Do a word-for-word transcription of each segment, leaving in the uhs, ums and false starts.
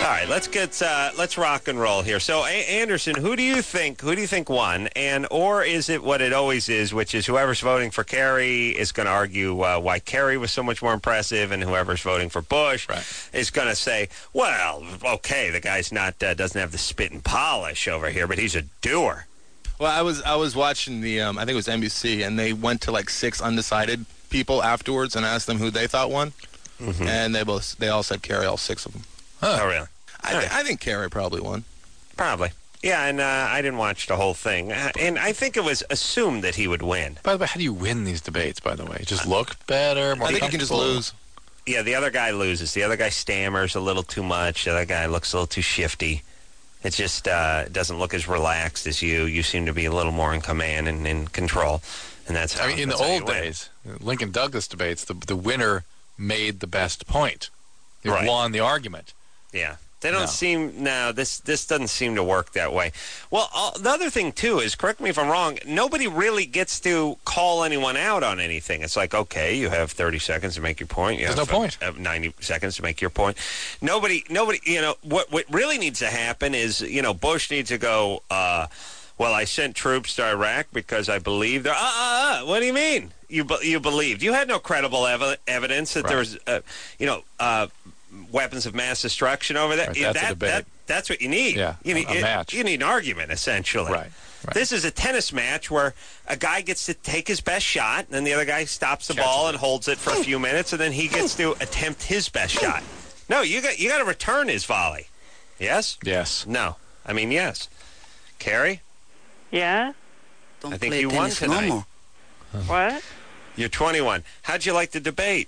right, let's get uh, let's rock and roll here. So, a- Anderson, who do you think who do you think won, and or is it what it always is, which is whoever's voting for Kerry is going to argue uh, why Kerry was so much more impressive, and whoever's voting for Bush right. is going to say, well, okay, the guy's not uh, doesn't have the spit and polish over here, but he's a doer. Well, I was I was watching the um, I think it was N B C, and they went to like six undecided people afterwards and asked them who they thought won, mm-hmm. and they both they all said Kerry, all six of them. Huh. Oh, really? I, th- right. I think Kerry probably won. Probably. Yeah, and uh, I didn't watch the whole thing. Uh, and I think it was assumed that he would win. By the way, how do you win these debates, by the way? Just look better? More I think you can just lose. Yeah, the other guy loses. The other guy stammers a little too much. The other guy looks a little too shifty. It just uh, doesn't look as relaxed as you. You seem to be a little more in command and in control. And that's how, I mean, in the old days, Lincoln Douglas debates, the, the winner made the best point. They right. won the argument. Yeah. They don't no. seem, no, this this doesn't seem to work that way. Well, uh, the other thing, too, is, correct me if I'm wrong, nobody really gets to call anyone out on anything. It's like, okay, you have thirty seconds to make your point. You There's have no point. Uh, ninety seconds to make your point. Nobody, nobody, you know, what, what really needs to happen is, you know, Bush needs to go, uh, well, I sent troops to Iraq because I believed. Uh, uh, uh, what do you mean? You be- you believed? You had no credible ev- evidence that right. there was, uh, you know, uh, weapons of mass destruction over there. Right, that's that, a debate. That, that's what you need. Yeah, you need a, a it, match. You need an argument, essentially. Right, right. This is a tennis match where a guy gets to take his best shot, and then the other guy stops the Catch ball it. and holds it for a few minutes, and then he gets to attempt his best shot. No, you got you got to return his volley. Yes? Yes. No. I mean, yes. Carrie? Yeah? Don't I think play you won tennis tonight. no more. What? You're twenty-one. How'd you like the debate?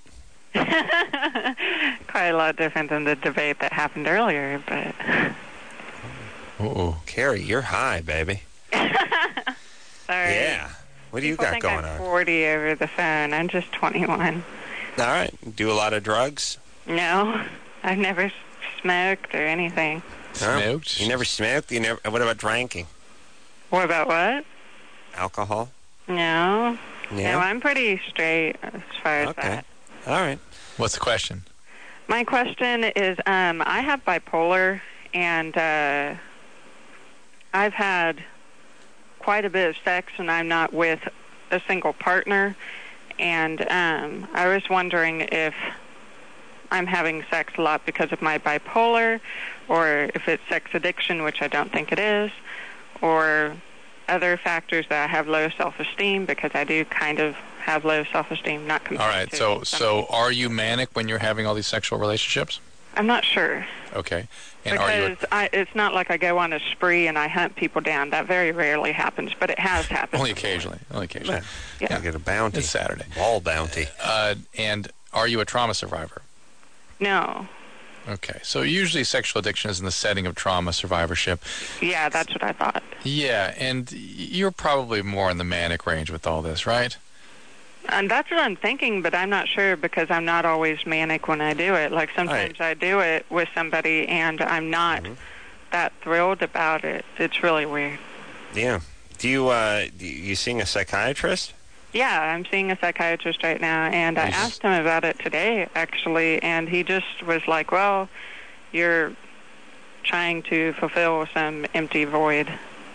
Quite a lot different than the debate that happened earlier, but... Uh-oh. Carrie, you're high, baby. Sorry. Yeah. What do you People got think going I'm on? forty over the phone. I'm just twenty-one. All right. Do a lot of drugs? No, I've never smoked or anything. No? Smoked? You never smoked? You never? What about drinking? What about what? Alcohol? No. Yeah. No, I'm pretty straight as far as Okay. that. All right. What's the question? My question is, um, I have bipolar, and uh, I've had quite a bit of sex, and I'm not with a single partner. And um, I was wondering if I'm having sex a lot because of my bipolar, or if it's sex addiction, which I don't think it is, or other factors that I have low self-esteem, because I do kind of have low self-esteem, not compared All right, to so some so people. are you manic when you're having all these sexual relationships? I'm not sure. Okay. And are you Because I, it's not like I go on a spree and I hunt people down. That very rarely happens, but it has happened. only before. occasionally? Only occasionally. Yeah. Yeah. You get a bounty. It's Saturday. Ball bounty. Uh, and are you a trauma survivor? No. Okay. So usually sexual addiction is in the setting of trauma survivorship. Yeah, that's what I thought. Yeah, and you're probably more in the manic range with all this, right? And that's what I'm thinking, but I'm not sure because I'm not always manic when I do it. Like sometimes Right. I do it with somebody and I'm not Mhm. that thrilled about it. It's really weird. Yeah. Do you, uh, do you you seeing a psychiatrist? Yeah, I'm seeing a psychiatrist right now, and I He's- asked him about it today, actually, and he just was like, well, you're trying to fulfill some empty void.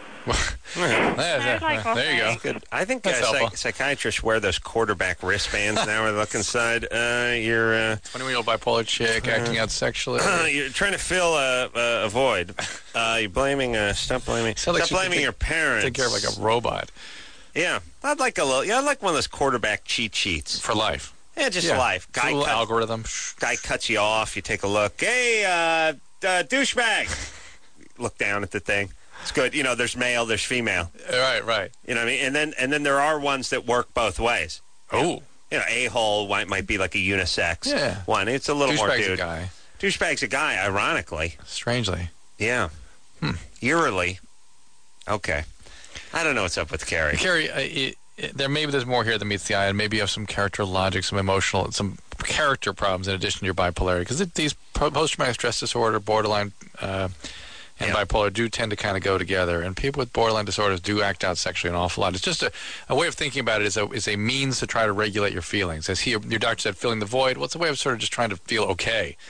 Yeah, I was like, well, there you go. thanks. Good. I think uh, That's psych- helpful. psychiatrists wear those quarterback wristbands now where they look inside. Uh, you're, uh, twenty-one-year-old bipolar chick acting out sexually. you're trying to fill a, a, a void. Uh, you're blaming, uh, stop blaming, Sound like stop she could blaming take- your parents. Take care of like a robot Yeah. I'd like a little, yeah, I'd like one of those quarterback cheat sheets. for life. Yeah, just Yeah. life. It's a Guy, little cut, algorithm. guy cuts you off, you take a look. Hey, uh, uh, douchebag. Look down at the thing. It's good. You know, there's male, there's female. Right, right. You know what I mean? And then and then there are ones that work both ways. Oh, You know, a-hole might, might be like a unisex Yeah. one. It's a little more douchebag's dude. a guy. Douchebag's a guy, ironically. Strangely. Yeah. Hmm. Eerily. Okay. I don't know what's up with Carrie. Carrie, uh, it, it, there maybe there's more here than meets the eye, and maybe you have some character logic, some emotional, some character problems in addition to your bipolarity. Because these po- post-traumatic stress disorder, borderline, uh, and Yeah. bipolar do tend to kind of go together. And people with borderline disorders do act out sexually an awful lot. It's just a, a way of thinking about it is a, is a means to try to regulate your feelings. As he, your doctor said, filling the void, well, it's a way of sort of just trying to feel okay.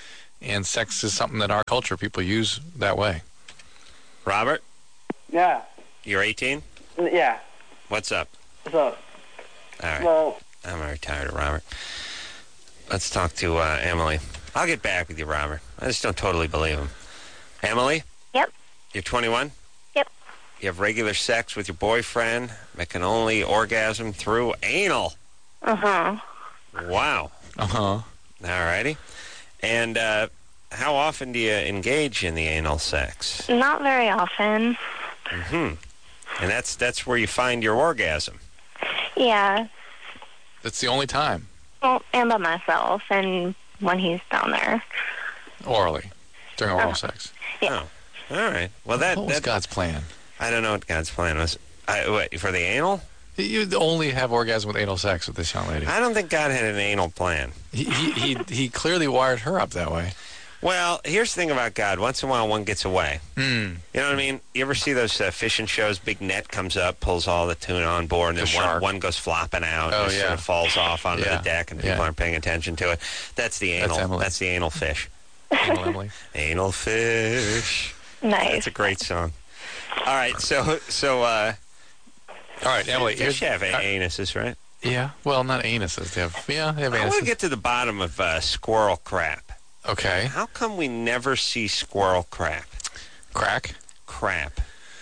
and sex is something that our culture people use that way. Robert, Yeah. you're eighteen? Yeah. What's up? What's up? All right. Well, I'm very tired of Robert. Let's talk to uh, Emily. I'll get back with you, Robert. I just don't totally believe him. Emily? Yep. You're twenty-one? Yep. You have regular sex with your boyfriend, but can only orgasm through anal. Uh-huh. Wow. Uh-huh. All righty. And uh, how often do you engage in the anal sex? Not very often. Mm-hmm. And that's that's where you find your orgasm. Yeah. That's the only time. Well, and by myself, and when he's down there. Orally. During oral Uh, sex. Yeah. Oh, all right. Well, that, What was that God's plan? I don't know what God's plan was. I, what, for the anal? You only have orgasm with anal sex with this young lady. I don't think God had an anal plan. He, he, he, he clearly wired her up that way. Well, here's the thing about God. Once in a while, one gets away. Mm. You know what I mean? You ever see those uh, fishing shows? Big net comes up, pulls all the tuna on board, and The then one, shark. one goes flopping out Oh, and just yeah. sort of falls off onto Yeah. the deck, and people Yeah. aren't paying attention to it. That's the That's anal. Emily. That's the anal fish. Anal Emily. Anal fish. Nice. That's a great song. All right, so so uh, All right, Emily. fish here's- have uh, anuses, right? yeah. Well, not anuses. They have, yeah, they have I want anuses. to get to the bottom of uh, squirrel crap. Okay. How come we never see squirrel crap? Crack. Crap.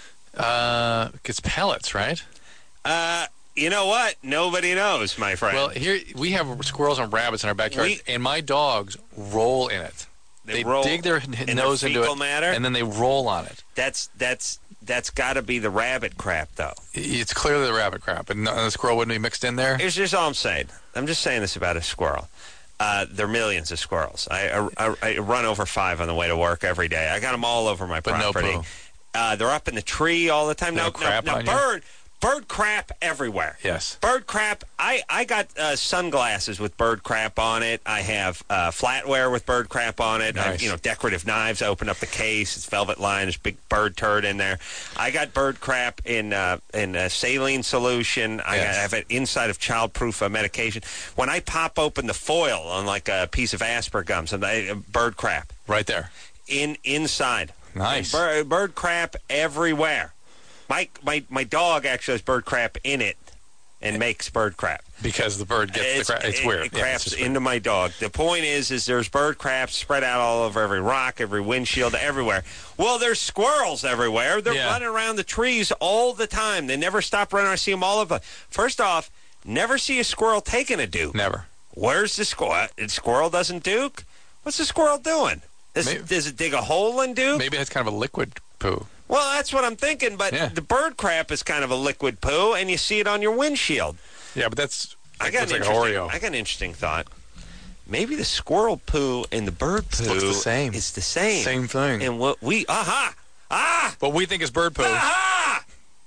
Uh, it's pellets, right? Uh, you know what? Nobody knows, my friend. Well, here we have squirrels and rabbits in our backyard, We- and my dogs roll in it. They They, roll dig their in n- their nose into fecal it, matter? and then they roll on it. that's that's that's got to be the rabbit crap, though. It's clearly the rabbit crap, and the squirrel wouldn't be mixed in there. Here's just all I'm saying. I'm just saying this about a squirrel. Uh, there are millions of squirrels. I, I, I run over five on the way to work every day. I got them all over my But no property. poo. Uh, they're up in the tree all the time. They No, have crap no, no on you? bird, bird crap everywhere. Yes. Bird crap. I, I got uh, sunglasses with bird crap on it. I have uh, flatware with bird crap on it. I have, Nice. you know, decorative knives. I open up the case. It's velvet lined. There's a big bird turd in there. I got bird crap in uh, in a saline solution. I, Yes. got, I have it inside of childproof uh, medication. When I pop open the foil on like a piece of Aspergum, some uh, bird crap Right there. in inside. Nice. Bird, bird crap everywhere. My, my my dog actually has bird crap in it and makes bird crap. Because the bird gets the crap. It's it, weird. It Yeah, it's craps just weird. into my dog. The point is, is there's bird crap spread out all over every rock, every windshield, everywhere. Well, there's squirrels everywhere. They're Yeah. running around the trees all the time. They never stop running. I see them all over. First off, never see a squirrel taking a duke. Never. Where's the squirrel? The squirrel doesn't duke? What's the squirrel doing? Does, Maybe- does it dig a hole and duke? Maybe it's kind of a liquid poo. Well, that's what I'm thinking, but Yeah. the bird crap is kind of a liquid poo, and you see it on your windshield. Yeah, but that's I it got looks an like an interesting, Oreo. I got an interesting thought. Maybe the squirrel poo and the bird poo looks the same. is the same. Same thing. And what we aha ah What we think is bird poo. aha.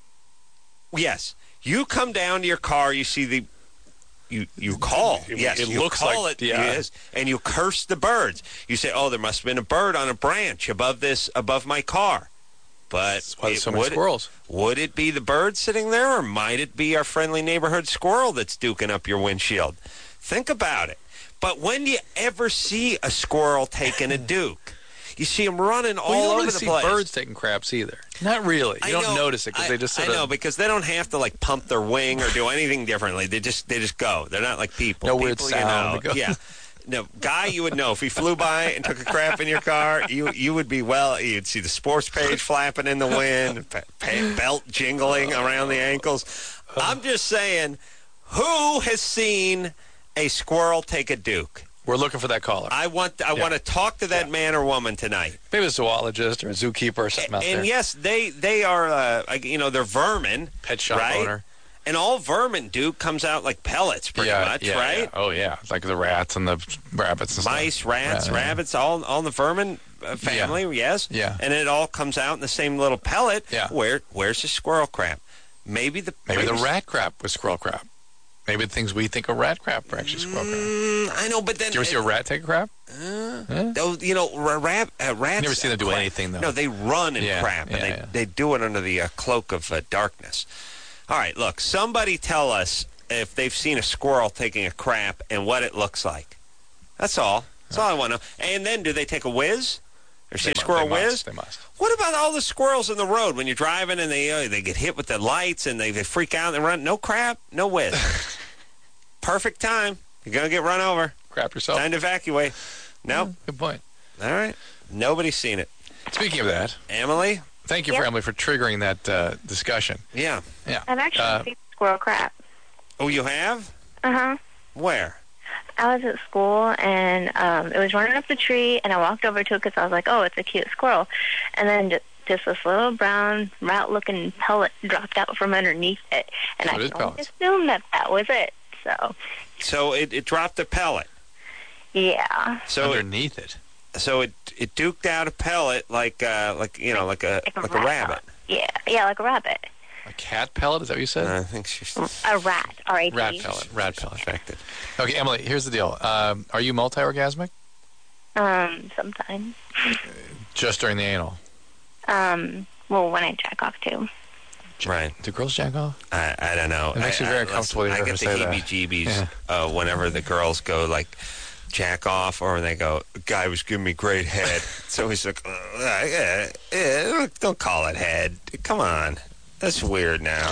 Yes, you come down to your car, you see the. You you call It- yes it you looks call like- it yeah. yes, and you curse the birds. You say, oh, there must have been a bird on a branch above this above my car. But That's why there's it- so many would it- squirrels. Would it be the bird sitting there, or might it be our friendly neighborhood squirrel that's duking up your windshield? Think about it. But when do you ever see a squirrel taking a duke? You see them running all Well, you don't over really the see place. birds taking craps either. Not really. You I don't know- notice it because I- they just sort I of. know, because they don't have to like pump their wing or do anything differently. They just they just go. They're not like people. No weird people, sound. You They know, go. yeah. No, guy you would know if he flew by and took a crap in your car, you you would be well. You'd see the sports page flapping in the wind, pa- pa- belt jingling around the ankles. I'm just saying, who has seen a squirrel take a duke? We're looking for that caller. I want I Yeah. want to talk to that man or woman tonight. Maybe a zoologist or a zookeeper or something out And there. yes, they they are uh, like, you know, they're vermin. Pet shop right? owner. And all vermin do comes out like pellets, pretty yeah, much, yeah, right? yeah. Oh yeah, it's like the rats and the rabbits and Mice, stuff. rats, Yeah, yeah. rabbits, all all the vermin uh, family, yes. Yeah. And it all comes out in the same little pellet. Yeah. Where where's the squirrel crap? Maybe the Maybe the rat crap was squirrel crap. Maybe the things we think are rat crap are actually squirrel crap. Mm, I know, but then Did you ever see a rat take a crap? Those, you know, ra- rat, uh, rats. Never seen them do crap. anything, though. No, they run in Yeah, crap, and yeah, they, yeah. they do it under the uh, cloak of uh, darkness. All right, look, somebody tell us if they've seen a squirrel taking a crap and what it looks like. That's all. That's all I want to know. And then, do they take a whiz? Or see They a mu- squirrel they must, whiz? They must. What about all the squirrels in the road when you're driving and they uh, they get hit with the lights and they, they freak out and run? No crap, no whiz. Perfect time. You're going to get run over. Crap yourself. Time to evacuate. Nope. Yeah, good point. All right. Nobody's seen it. Speaking of that, Emily? thank you, Yep. for Emily, for triggering that uh, discussion. Yeah. Yeah. I've actually Uh, seen squirrel crap. Oh, you have? Uh-huh. Where? I was at school, and um, it was running up the tree, and I walked over to it because I was like, oh, it's a cute squirrel. And then just, just this little brown, rat-looking pellet dropped out from underneath it. And So it I is can only pellets. assume that that was it. So, So it, it dropped a pellet. yeah. So it, Underneath it. so it it duked out a pellet like uh like you know like a like a rabbit. Yeah, yeah, like a rabbit. A cat pellet? Is that what you said? I think she's A rat, R A T. Rat pellet. Rat pellet. affected. Okay, Emily, here's the deal. Um, are you multi-orgasmic? Um, sometimes. Just during the anal? Um, well, when I jack off, too. Right. Do girls jack off? I, I don't know. It makes I, me very I, uncomfortable to listen, hear I her get say the that. heebie-jeebies Yeah. uh, whenever the girls go like jack off, or they go, "Guy was giving me great head." So he's like, uh, yeah, yeah, "Don't call it head. Come on, that's weird now."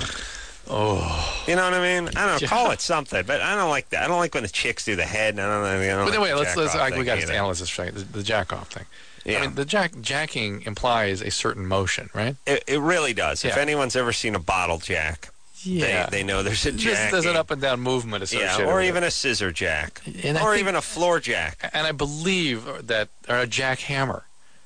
Oh. You know what I mean? I don't know. Yeah. Call it something, but I don't like that. I don't like when the chicks do the head. And I don't know. I don't But like anyway, the let's, let's, jack-off I, we thing got to either. analyze this straight. The, the jack off thing. Yeah. I mean, the jack jacking implies a certain motion, right? It, it really does. If Yeah. anyone's ever seen a bottle jack, Yeah. they, they know there's a There's, jack. there's an up and down movement associated yeah, or with even it. a scissor jack, And I or think- even a floor jack. And I believe that, or a jackhammer.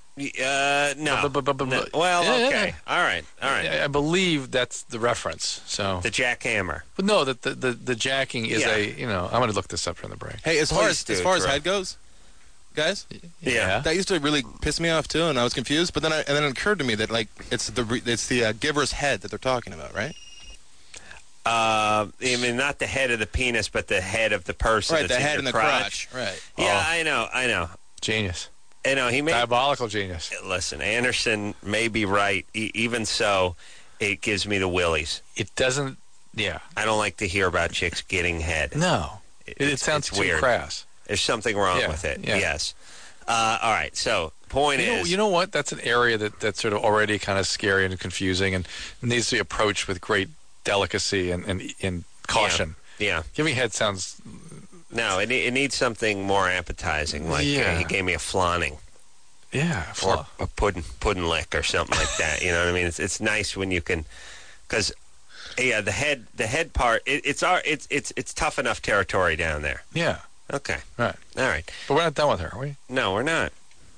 Uh, no. Bu- bu- bu- bu- No. bu- Well, Yeah, yeah, okay. All right. All right. I I believe that's the reference. So, The jackhammer. but no, that the, the, the jacking is Yeah. a, you know, I'm going to look this up from the break. Hey, as far Please as do, as far as Drew. head goes, guys, Yeah. that used to really piss me off too, and I was confused. But then, I, and then it occurred to me that like it's the re- it's the uh, giver's head that they're talking about, right? Uh, I mean, not the head of the penis, but the head of the person. Right, that's the in head your and the crotch. crotch. Right. Yeah, Oh. I know. I know. Genius. I know. He may. Diabolical genius. Listen, Anderson may be right. E- even so, it gives me the willies. It doesn't, yeah. I don't like to hear about chicks getting head. No. It, it It's- sounds it's too weird. crass. There's something wrong Yeah, with it. yeah. Yes. Uh, all right. So, point You know, is, you know what? That's an area that, that's sort of already kind of scary and confusing and needs to be approached with great delicacy and, and, and caution. yeah. Giving head sounds, No, it, it needs something more appetizing. Like Yeah. uh, he gave me a flanning yeah. or flaw. a pudding pudding lick or something like that. You know what I mean? It's it's nice when you can, because yeah, the head the head part it, it's our it's it's it's tough enough territory down there. Yeah. Okay, Right. all right. But we're not done with her, are we? No, we're not.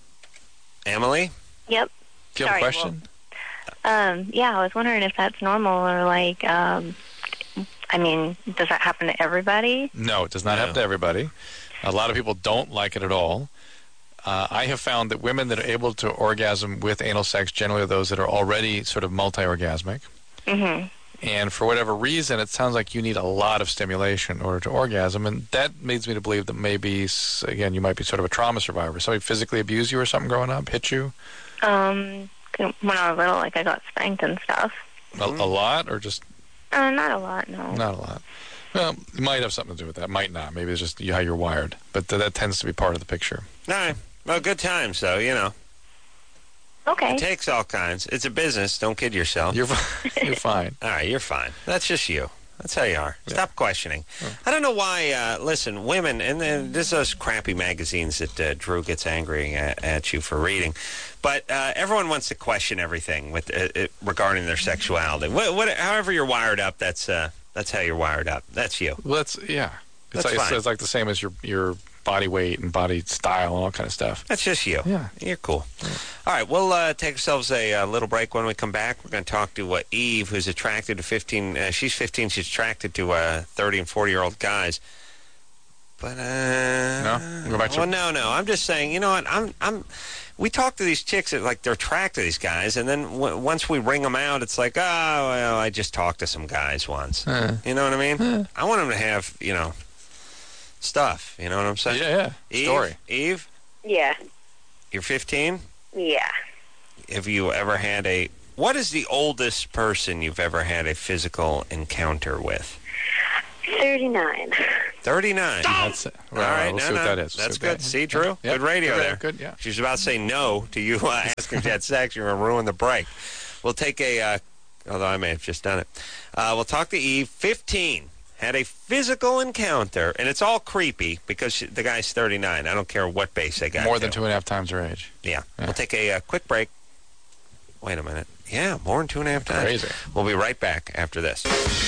Emily, Yep. Do you have Sorry, a question? Um, yeah, I was wondering if that's normal or like, um, I mean, does that happen to everybody? No, it does not No. happen to everybody. A lot of people don't like it at all. Uh, I have found that women that are able to orgasm with anal sex generally are those that are already sort of multi-orgasmic. Mm-hmm. And for whatever reason, it sounds like you need a lot of stimulation in order to orgasm. And that leads me to believe that maybe, s- again, you might be sort of a trauma survivor. Somebody physically abused you or something growing up, hit you Um, when I was little, like I got spanked and stuff. a, a lot or just Uh, not a lot, no. not a lot. Well, it might have something to do with that. Might not. Maybe it's just how you're wired. But th- that tends to be part of the picture. all right. Well, good times though. You know, Okay. it takes all kinds. It's a business. Don't kid yourself. You're, fi- you're fine. All right, you're fine. That's just you. That's how you are. Stop questioning. I don't know why. Uh, listen, women, and then there's those crappy magazines that uh, Drew gets angry at, at you for reading, but uh, everyone wants to question everything with uh, uh, regarding their sexuality. What, what, however you're wired up, that's uh, that's how you're wired up. That's you. Well, that's, yeah. It's, That's like, it's, fine. it's like the same as your, your body weight and body style and all kind of stuff. That's just you. Yeah. You're cool. All right, we'll uh, take ourselves a uh, little break. When we come back, we're going to talk to uh, Eve, who's attracted to fifteen. Uh, she's fifteen. She's attracted to uh, thirty and forty-year-old guys. But, uh... No? We'll go back to- Well, no, no. I'm just saying, you know what? I'm... I'm we talk to these chicks that, like, they're attracted to these guys, and then w- once we ring them out, it's like, oh, well, I just talked to some guys once. Uh, You know what I mean? I want them to have, you know, stuff. You know what I'm saying? yeah, yeah. Eve, Story. Eve, Yeah. you're fifteen? Yeah. Have you ever had a... What is the oldest person you've ever had a physical encounter with? thirty-nine. thirty-nine. That's it. All Well, right, we'll no, see what no, that is. That's See what good. that- See, Drew? Yeah. Good radio Good, there. good, yeah. She was about to say no to you uh, asking if you had sex. You're going to ruin the break. We'll take a, uh, although I may have just done it. Uh, we'll talk to Eve. fifteen. Had a physical encounter, and it's all creepy because she, the guy's thirty-nine. I don't care what base they got. More than to. two and a half times her age. Yeah. Yeah. We'll take a uh, quick break. Wait a minute. Yeah, more than two and a half times. Crazy. We'll be right back after this.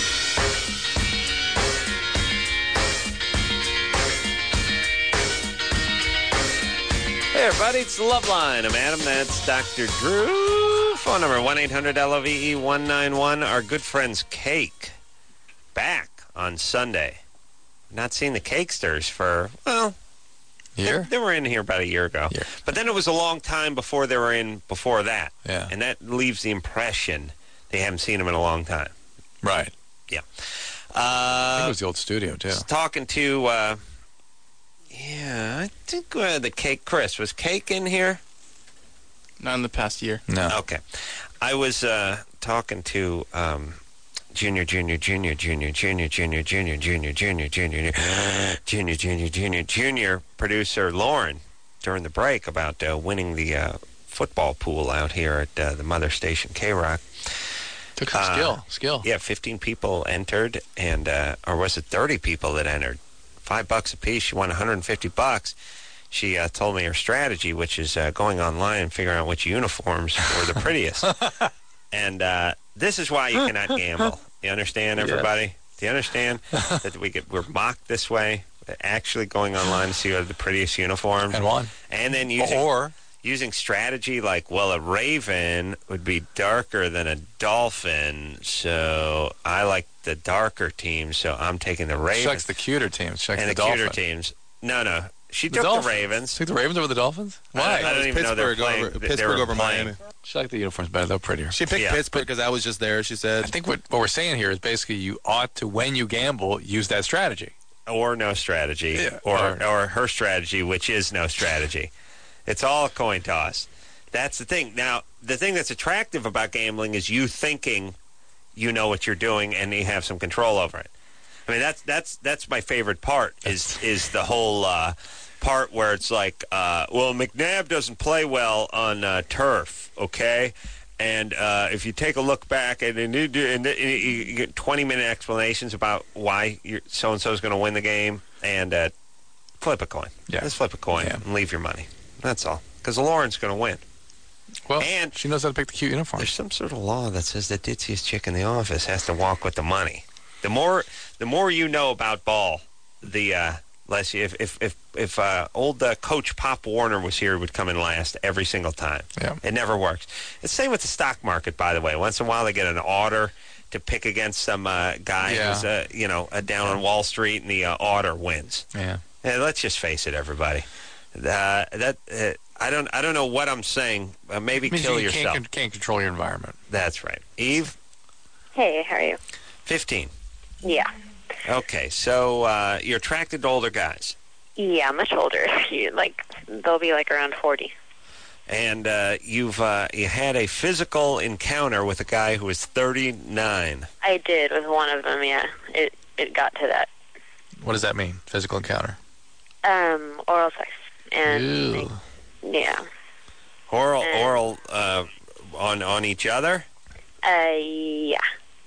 Hey, everybody, it's the Love Line. I'm Adam. That's Doctor Drew. Phone number one eight hundred L O V E one nine one. Our good friends Cake back on Sunday. Not seen the Cakesters for, well, Here? They, they were in here about a year ago. Year. But then it was a long time before they were in before that. Yeah. And that leaves the impression they haven't seen them in a long time. Right. Yeah. I think Uh, it was the old studio, too. was talking to, uh, yeah, I think uh, the Cake, Chris, was Cake in here? Not in the past year. No. Okay. I was uh, talking to um, Junior, Junior, Junior, Junior, Junior, Junior, Junior, Junior, Junior, Junior, Junior, Junior, Junior, Junior, producer Lauren during the break about uh, winning the uh, football pool out here at uh, the Mother Station K-Rock. Took some Uh, skill. Skill. Yeah, fifteen people entered, and uh, or was it thirty people that entered? Five bucks a piece. She won one hundred fifty bucks. She uh, told me her strategy, which is uh, going online and figuring out which uniforms were the prettiest. And uh, this is why you cannot gamble. You understand, everybody? Do you understand that we get we're mocked this way? Actually going online to see what are the prettiest uniforms, And won. and then using Or, using strategy like, well, a raven would be darker than a dolphin, so I like the darker team, so I'm taking the she Ravens. likes the cuter teams. She likes and the, the Dolphins. cuter teams. No, no. She The took Dolphins. the Ravens. Took the Ravens over the Dolphins? I Why? don't, I don't It was even know they're Pittsburgh playing. over- they Pittsburgh were over playing. Miami. She liked the uniforms better. They're prettier. She picked Yeah. Pittsburgh because I was just there, she said. I think what, what we're saying here is basically you ought to, when you gamble, use that strategy. Or no strategy. Yeah. Or, Or- or her strategy, which is no strategy. It's all a coin toss. That's the thing. Now, the thing that's attractive about gambling is you thinking you know what you're doing and you have some control over it. I mean, that's that's that's my favorite part is is the whole uh, part where it's like, uh, well, McNabb doesn't play well on uh, turf, okay? And uh, if you take a look back and, and, you, do- and you get twenty-minute explanations about why so and so is going to win the game, and uh, flip a coin. Yeah. Just flip a coin Yeah. and leave your money. That's all. Because Lauren's going to win. Well, And- she knows how to pick the cute uniforms. There's some sort of law that says the ditziest chick in the office has to walk with the money. The more, the more you know about ball, the uh, less. You, if if if if uh, old uh, Coach Pop Warner was here, he would come in last every single time. Yeah. It never works. It's the same with the stock market, by the way. Once in a while, they get an order to pick against some uh, guy Yeah. who's uh, you know uh, down on Wall Street, and the uh, order wins. Yeah. And let's just face it, everybody. Uh, that uh, I don't I don't know what I'm saying. Uh, maybe It means kill you yourself. Can't, can't control your environment. That's right. Eve, Hey, how are you? fifteen. Yeah. Okay, so uh, you're attracted to older guys, Yeah, much older. You, like, they'll be like around forty. and uh, you've uh, you had a physical encounter with a guy who is thirty-nine. I did with one of them, yeah. It it got to that. What does that mean? Physical encounter. Um, oral sex. And, Ew. yeah. Oral, Uh, oral uh, on on each other. Uh, yeah.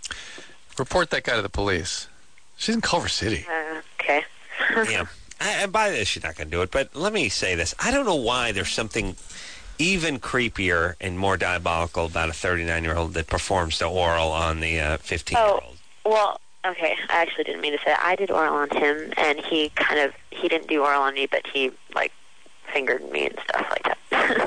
Report that guy to the police. She's in Culver City. Uh, okay. Yeah, I, and by this, she's not going to do it. But let me say this: I don't know why there's something even creepier and more diabolical about a thirty-nine-year-old that performs the oral on the uh, fifteen-year-old. Well, okay, I actually didn't mean to say that. I did oral on him, and he kind of, he didn't do oral on me, but he, like, fingered me and stuff like that.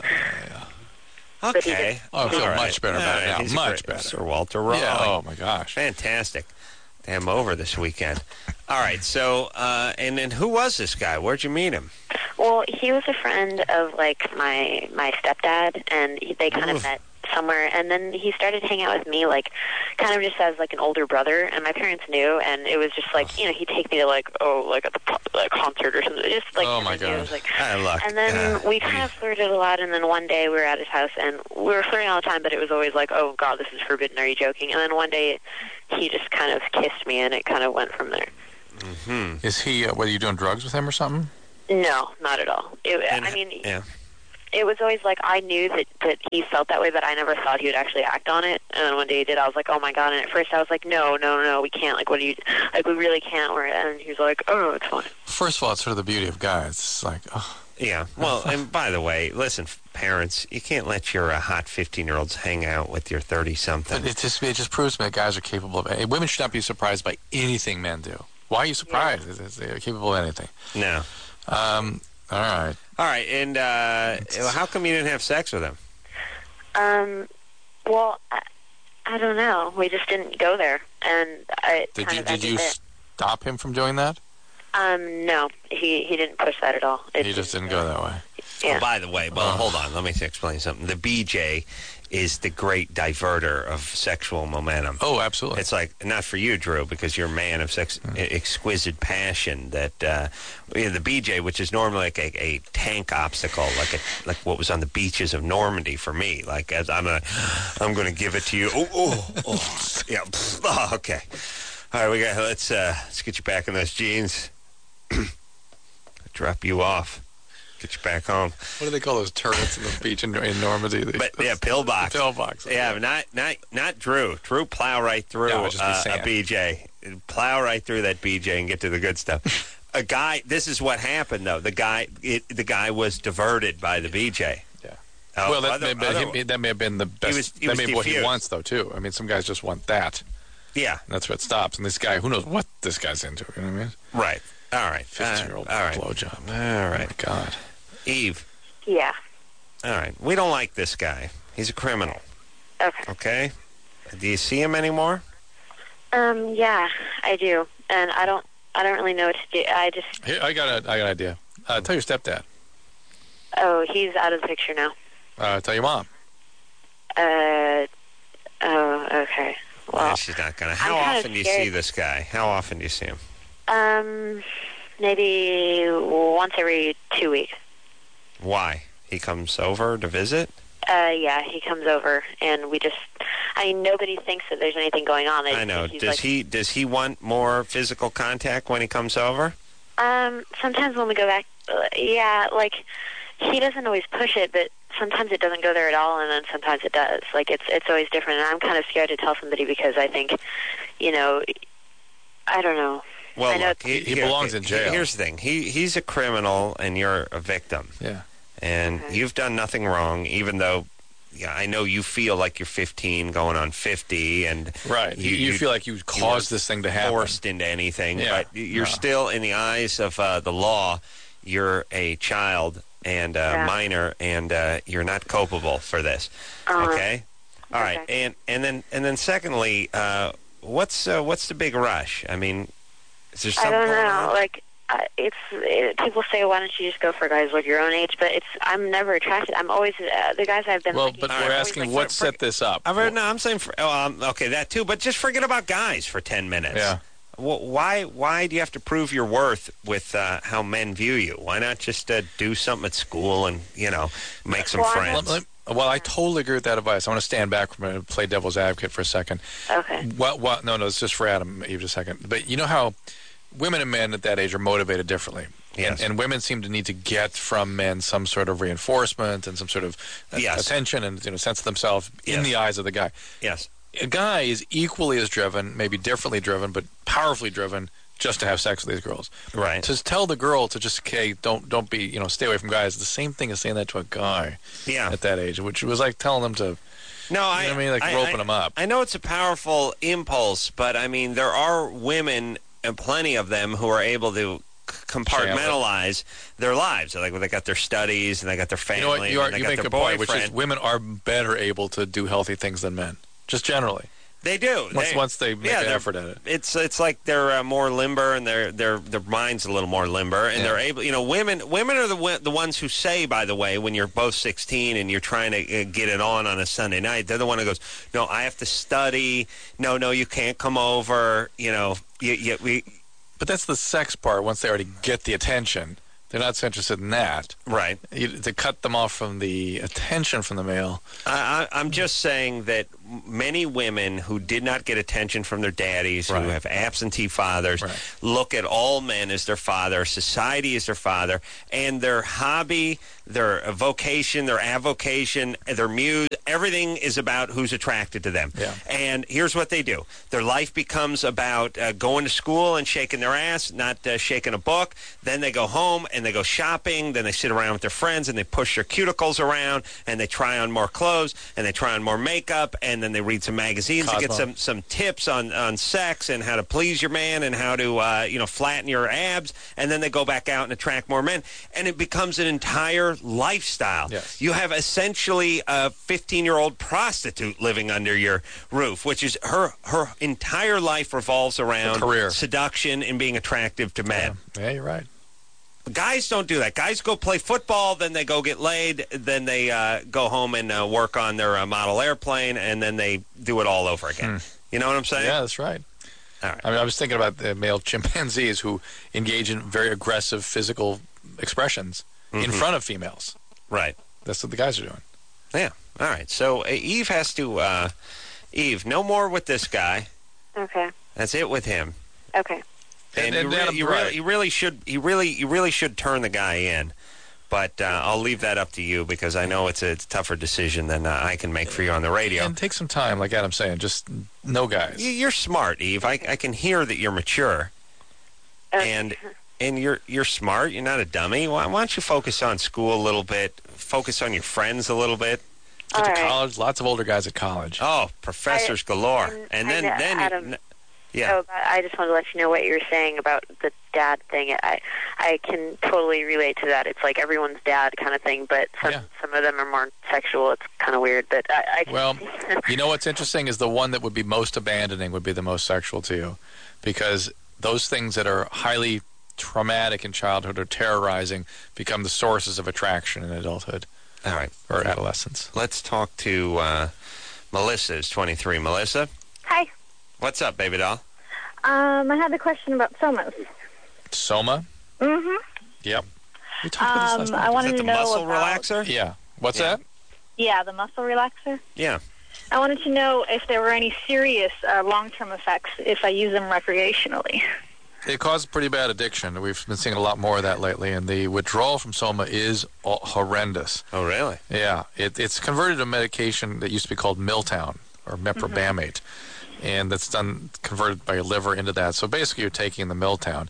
but he Okay. did- Oh, I feel All right. much better All about right. it now. He's a Much great- better. Sir Walter Raleigh. Yeah. Oh, my gosh. Fantastic. Damn over this weekend. All right, so, uh, and then who was this guy? Where'd you meet him? Well, he was a friend of, like, my my stepdad, and he, they kind Oof. of met somewhere, and then he started hanging out with me, like, kind of just as, like, an older brother, and my parents knew, and it was just, like, you know, he'd take me to, like, oh, like, at the po- like, concert or something, just, like, Oh, my you know, it was, God. like, Ah, look. and then uh, we kind of flirted a lot, and then one day we were at his house, and we were flirting all the time, but it was always like, oh, God, this is forbidden, are you joking? And then one day he just kind of kissed me, and it kind of went from there. Mm-hmm. Is he? Uh, what, are you doing drugs with him or something? No, not at all. It, And- I mean, yeah. it was always like I knew that, that he felt that way, but I never thought he would actually act on it. And then one day he did. I was like, oh my god! And at first I was like, no, no, no, we can't. Like, what do you? Like, we really can't. We're, and he was like, oh, it's fine. First of all, it's sort of the beauty of guys. It's like, oh, Yeah. Well, and by the way, listen, parents, you can't let your uh, hot fifteen-year-olds hang out with your thirty-something. but it just it just proves to me that guys are capable of. eh, Women should not be surprised by anything men do. Why are you surprised? It's- it's- They're capable of anything. No. Um. All right. All right, and uh, how come you didn't have sex with him? Um, well, I, I don't know. We just didn't go there, and I Did kind you of did ended you it. stop him from doing that? Um, no, he he didn't push that at all. It He just didn't go that way. Yeah. Oh, by the way, well, Oh. hold on. Let me explain something. The B J is the great diverter of sexual momentum. Oh, absolutely. It's like, not for you, Drew, because you're a man of sex, exquisite passion, that uh, you know, the B J, which is normally like a, a tank obstacle, like a, like what was on the beaches of Normandy for me. Like, as I'm gonna, I'm going to give it to you. Oh, oh, oh. Yeah. Oh, okay. All right, we got. Let's uh, let's get you back in those jeans. Drop you off. Get you back home. What do they call those turrets in the beach in, in Normandy? They- But yeah, pillbox. Pillbox. Yeah, but not not not Drew. Drew plow right through No, it'd just be uh, a sand. B J. Plow right through that B J and get to the good stuff. A guy. This is what happened though. The guy. It, the guy was diverted by the B J. Yeah. Oh, well, that, other- may, but other- him- that may have been the best. was- he that was may be what he diffused. wants, though, too. I mean, some guys just want that. yeah. And that's where it stops. And this guy, who knows what this guy's into? You know what I mean? Right. All right. fifteen-year-old Uh, all right. blowjob. All Oh, right. my God. Eve. Yeah. All right. We don't like this guy. He's a criminal. Okay. Okay. Do you see him anymore? Um, yeah, I do, and I don't. I don't really know what to do. I just. Here, I got, a, I got an idea. Uh, tell your stepdad. Oh, he's out of the picture now. Uh, tell your mom. Uh. Oh, okay. Yeah, Well, she's not gonna. How kinda often do you scared. see this guy? How often do you see him? um, maybe once every two weeks. Why? He comes over to visit? Uh, yeah, he comes over, and we just. I mean, nobody thinks that there's anything going on. They I just know. think he's Does like, he does he want more physical contact when he comes over? Um, sometimes when we go back, uh, yeah, like he doesn't always push it, but sometimes it doesn't go there at all, and then sometimes it does. Like it's it's always different, and I'm kind of scared to tell somebody because I think, you know, I don't know. Well, I know look, He- he belongs in jail. Here's the thing: he he's a criminal, and you're a victim, Yeah. and Okay. you've done nothing wrong. Even though, yeah, I know you feel like you're fifteen, going on fifty, and Right. You, you, feel like you caused this thing to happen. forced into anything, Yeah. but you're No. still, in the eyes of uh, the law, you're a child and a Yeah. minor, and uh, you're not culpable for this. Uh, Okay. All right. Okay. And and then and then secondly, uh, what's uh, what's the big rush? I mean, is there I something don't going know. on? Like uh, it's it, people say, why don't you just go for guys like your own age? But it's I'm never attracted. I'm always uh, the guys I've been. Well, looking but for we're are always asking like, what for- set this up. I've heard, no, I'm saying for oh, um, okay that too, but just forget about guys for ten minutes. Yeah. Wh- Why why do you have to prove your worth with uh, how men view you? Why not just uh, do something at school and you know make some Well, I'm friends? Let- let- well, I totally agree with that advice. I want to stand back from it and play devil's advocate for a second. Okay. What? What? No, no. It's just for Adam, Eve, a second. But you know how women and men at that age are motivated differently. Yes. And, and women seem to need to get from men some sort of reinforcement and some sort of uh, Yes. attention and you know sense of themselves in Yes. the eyes of the guy. Yes. A guy is equally as driven, maybe differently driven, but powerfully driven, just to have sex with these girls. Right. To tell the girl to just, okay, don't don't be, you know, stay away from guys. The same thing as saying that to a guy Yeah. at that age, which was like telling them to, No, I, you know what I mean, like I, roping I, them up. I know it's a powerful impulse, but I mean there are women, and plenty of them, who are able to c- compartmentalize their lives. Like they got their studies and they got their family. You know what? You, are, and they you got make their a point, which is boyfriend. women are better able to do healthy things than men, just generally. They do. Once they, once they make yeah, an they're- effort at it. It's it's like they're uh, more limber and their their their mind's a little more limber and Yeah. they're able. You know, women women are the wi- the ones who say, by the way, when you're both sixteen and you're trying to uh, get it on on a Sunday night, they're the one who goes, "No, I have to study. No, no, you can't come over. You know, you, you, we." But that's the sex part. Once they already get the attention, They're not so interested in that. Right. You, to cut them off from the attention from the male. I, I, I'm just saying that many women who did not get attention from their daddies, Right. who have absentee fathers, Right. look at all men as their father, society as their father, and their hobby, their vocation, their avocation, their muse, everything is about who's attracted to them. Yeah. And here's what they do. Their life becomes about uh, going to school and shaking their ass, not uh, shaking a book. Then they go home and they go shopping. Then they sit around with their friends and they push their cuticles around and they try on more clothes and they try on more makeup and then they read some magazines to get Cosmo. some, some tips on, on sex and how to please your man and how to uh, you know flatten your abs. And then they go back out and attract more men. And it becomes an entire lifestyle. Yes. You have essentially a fifteen-year-old prostitute living under your roof, which is her her entire life revolves around career. seduction and being attractive to men. Yeah, yeah, you're right. Guys don't do that. Guys go play football, then they go get laid, then they uh, go home and uh, work on their uh, model airplane, and then they do it all over again. You know what I'm saying? Yeah, that's right. All right. I mean, I was thinking about the male chimpanzees who engage in very aggressive physical expressions in front of females. Right. That's what the guys are doing. Yeah. All right. So uh, Eve has to, uh, Eve, no more with this guy. Okay. That's it with him. Okay. And, And- and you, re- Adam's you, right. really, you really should, you really, you really should turn the guy in. But uh, I'll leave that up to you because I know it's a, it's a tougher decision than uh, I can make for you on the radio. And take some time, like Adam's saying. Just no guys. You- You're smart, Eve. I, I can hear that you're mature, Okay. and and you're you're smart. You're not a dummy. Why, why don't you focus on school a little bit? Focus on your friends a little bit. Get All to right. college. Lots of older guys at college. Oh, professors galore. and And I then know, then Adam- you, yeah. So I just wanted to let you know what you were saying about the dad thing. I I can totally relate to that. It's like everyone's dad kind of thing, but some Yeah. some of them are more sexual. It's kind of weird, but I, I can Well, you know what's interesting is the one that would be most abandoning would be the most sexual to you, because those things that are highly traumatic in childhood or terrorizing become the sources of attraction in adulthood All right. or adolescence. Let's talk to uh, Melissa. Is twenty-three. Melissa, Hi. what's up, baby doll? Um, I had a question about somas. Soma? Mm-hmm. Yep. We talked about Um, this last I night. Is wanted that to the know muscle about, relaxer? Yeah. What's Yeah. that? Yeah, the muscle relaxer. Yeah. I wanted to know if there were any serious uh, long-term effects if I use them recreationally. It causes pretty bad addiction. We've been seeing a lot more of that lately, and the withdrawal from Soma is uh, horrendous. Oh, really? Yeah, it, it's converted to a medication that used to be called Miltown or Meprobamate, and that's done converted by your liver into that. So basically, you're taking the Miltown,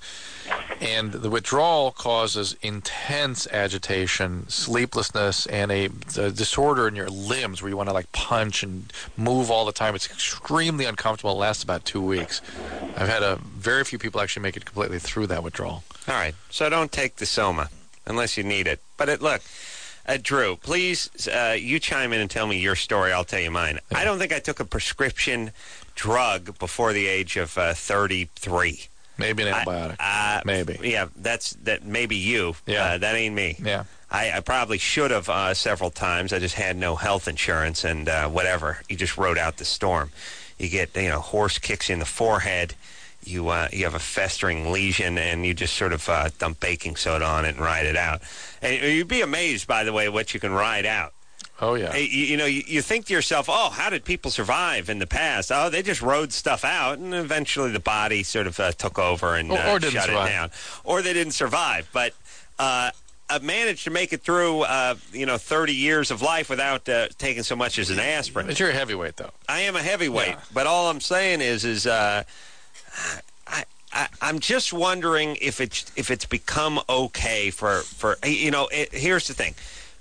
and the withdrawal causes intense agitation, sleeplessness, and a, a disorder in your limbs where you want to like punch and move all the time. It's extremely uncomfortable. It lasts about two weeks. I've had a very few people actually make it completely through that withdrawal. All right. So don't take the Soma unless you need it. But it, look, uh, Drew, please, uh, you chime in and tell me your story. I'll tell you mine. I don't think I took a prescription drug before the age of uh, thirty-three. Maybe an antibiotic. Uh, Maybe. Yeah, that's that. Maybe you. Yeah. Uh, that ain't me. Yeah. I, I probably should have uh, several times. I just had no health insurance and uh, whatever. You just rode out the storm. You get, you know, horse kicks you in the forehead. You uh, you have a festering lesion, and you just sort of uh, dump baking soda on it and ride it out. And you'd be amazed, by the way, what you can ride out. Oh, yeah. Hey, You, you know, you, you think to yourself, oh, how did people survive in the past? Oh, they just rode stuff out, and eventually the body sort of uh, took over and Or- uh, or didn't shut survive. it down. Or they didn't survive. But uh, I managed to make it through, uh, you know, thirty years of life without uh, taking so much as an aspirin. But you're a heavyweight, though. I am a heavyweight, Yeah. but all I'm saying is, is uh, I, I, I'm just wondering if it's if it's become okay for for you know. It, here's the thing.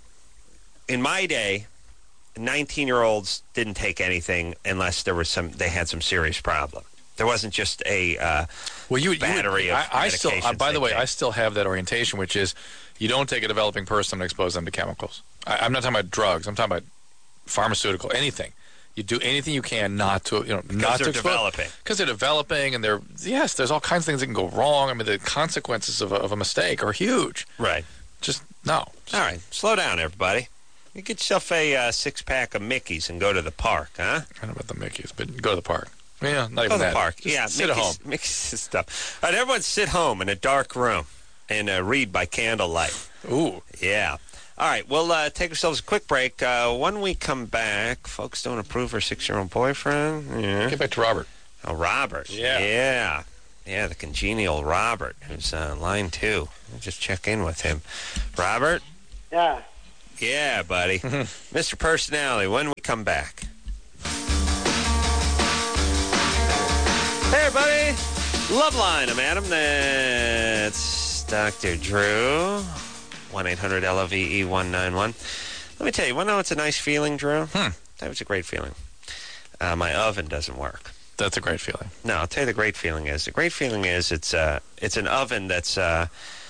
In my day, nineteen-year-olds didn't take anything unless there was some. They had some serious problem. There wasn't just a uh, Well, you, battery you of I, I still, uh, medications by the they way, take. I still have that orientation, which is you don't take a developing person and expose them to chemicals. I, I'm not talking about drugs. I'm talking about pharmaceutical, anything. You do anything you can not to, you know, not they're to expose, developing. because they're developing, and they're yes, there's all kinds of things that can go wrong. I mean, the consequences of a, of a mistake are huge. right. Just no. All right, slow down, everybody. You get yourself a uh, six-pack of Mickeys and go to the park, huh? I don't know about the Mickeys, but go to the park. Yeah, not Go even to the that. park. Just yeah, sit at home. Mickey's, Mickey's stuff. All right, everyone sit home in a dark room. and uh, read by candlelight. Ooh. Yeah. All right, we'll uh, take ourselves a quick break. Uh, when we come back, folks don't approve her six-year-old boyfriend. Yeah. Get back to Robert. Oh, Robert. Yeah. Yeah. Yeah, the congenial Robert, who's uh, line two. I'll just check in with him. Robert? Yeah. Yeah, buddy. Mister Personality, when we come back. Hey, everybody. Love Line. I'm Adam. That's Doctor Drew. one eight hundred L O V E one nine one. Let me tell you, want to know what's a nice feeling, Drew? Hmm. That was a great feeling. Uh, my oven doesn't work. That's a great feeling. No, I'll tell you the great feeling is. The great feeling is it's uh, it's an oven that's uh,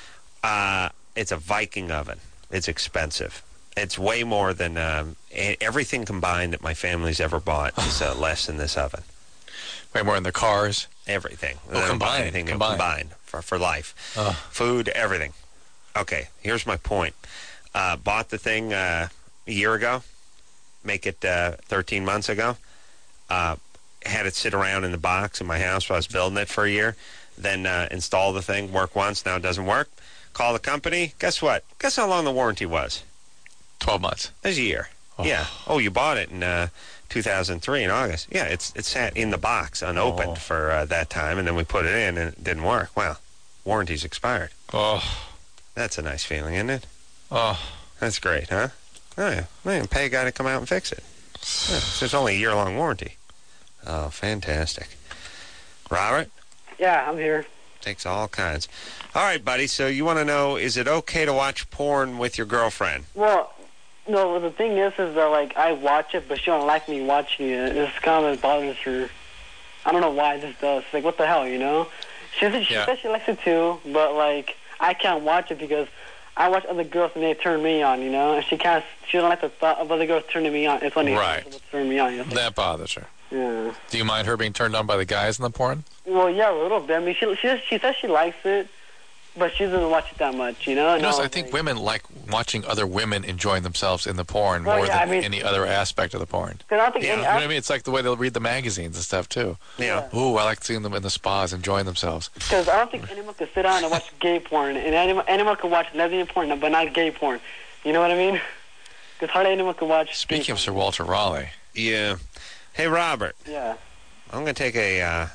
uh, it's a Viking oven. It's expensive. It's way more than um, everything combined that my family's ever bought is uh, less than this oven. Way more in the cars. Everything. Oh, They don't buy combined, anything combined. combined for for life. Uh. Food, everything. Okay, here's my point. Uh, bought the thing uh, a year ago. Make it uh, thirteen months ago. Uh, had it sit around in the box in my house while I was building it for a year. Then uh, install the thing, work once, now it doesn't work. Call the company. Guess what? Guess how long the warranty was? twelve months. It was a year. Oh. Yeah. Oh, you bought it in uh, two thousand three in August. Yeah, it's it sat in the box unopened Oh. for uh, that time, and then we put it in, and it didn't work. Well, warranty's expired. Oh. That's a nice feeling, isn't it? Oh. That's great, huh? Oh, yeah. Man, pay a guy to come out and fix it. Yeah, so it's only a year-long warranty. Oh, fantastic. Robert? Yeah, I'm here. Takes all kinds. All right, buddy, so you want to know, is it okay to watch porn with your girlfriend? Well, no, the thing is, is that, like, I watch it, but she don't like me watching it. It's kind of bothers her. I don't know why this does. Like, what the hell, you know? She said she, Yeah. said she likes it too, but, like, I can't watch it because I watch other girls and they turn me on, you know? And she can't, she don't like the thought of other girls turning me on. It's funny. Right. What's turning me on, you know? That bothers her. Yeah. Do you mind her being turned on by the guys in the porn? Well, yeah, a little bit. I mean, she she she says she likes it, but she doesn't watch it that much, you know. You And notice, I I was think like- women like watching other women enjoying themselves in the porn Well, more yeah, than I mean- any other aspect of the porn. Cause I don't think Yeah. any, You know what I mean? It's like the way they'll read the magazines and stuff, too. Yeah. Ooh, I like seeing them in the spas enjoying themselves. Because I don't think anyone can sit down and watch gay porn, and anyone anyone can watch lesbian porn, but not gay porn. You know what I mean? Because hardly anyone can watch. Speaking gay of Sir porn. Walter Raleigh, Yeah. Hey, Robert, Yeah. I'm going to take a... Uh,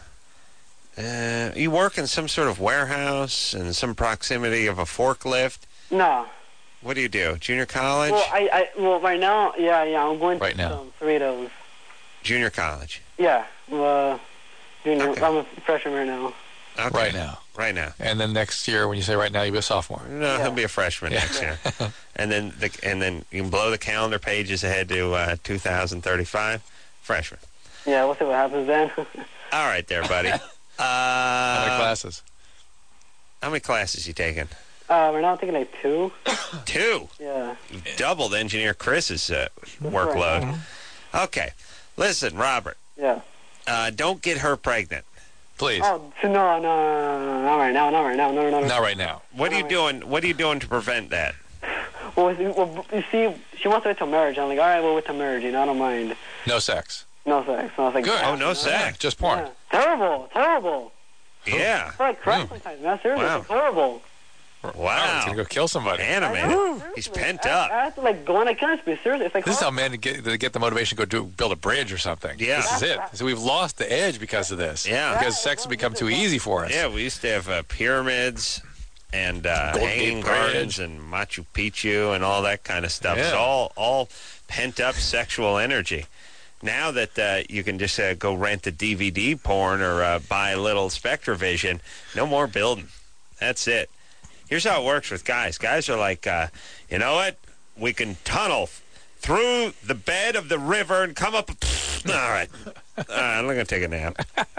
uh, you work in some sort of warehouse in some proximity of a forklift? No. What do you do? Junior college? Well, I, I well right now, yeah, yeah, I'm going Right to now. some Cerritos. Junior college. Yeah. Uh, junior. Okay. I'm a freshman right now. Okay. right now. Right now. And then next year, when you say right now, you'll be a sophomore. No, Yeah. he'll be a freshman Yeah. next year. And then the, and then you can blow the calendar pages ahead to uh, two thousand thirty-five. Freshman. Yeah, we'll see what happens then. All right there, buddy. Uh, How many classes? How many classes you taking? uh, right now I'm taking like two. Two. Yeah. You've doubled engineer Chris's uh, workload. Okay. Listen, Robert, Yeah. uh, don't get her pregnant. Please. Oh so no, no, no, no, not right now, not right now, no, no, no. Not right now. What are you doing? What are you doing to prevent that? Well, you- well, you see, she wants to wait till marriage. I'm like, all right, we'll wait till marriage. You know, I don't mind. No sex. No sex. No sex. Good. Oh, no Yeah. sex. Just porn. Yeah. Terrible, terrible. Yeah. I like crap Mm. sometimes, man. Seriously, Wow. it's horrible. Oh, he's Wow. gonna go kill somebody. Animated. He's pent I, up. I have to like go on a campus. But seriously, it's like This is how horrible. men get, they get the motivation to go do build a bridge or something. Yeah. This is it. So we've lost the edge because of this. Yeah. Because sex has become too easy for us. Yeah, we used to have uh, pyramids and uh, Golden hanging Gate gardens Bridge. and Machu Picchu and all that kind of stuff. It's Yeah. all all pent up sexual energy. Now that uh, you can just uh, go rent the D V D porn or uh, buy a little SpectraVision, no more building. That's it. Here's how it works with guys. Guys are like, uh, you know what? We can tunnel through the bed of the river and come up. All right. All right, I'm going to take a nap.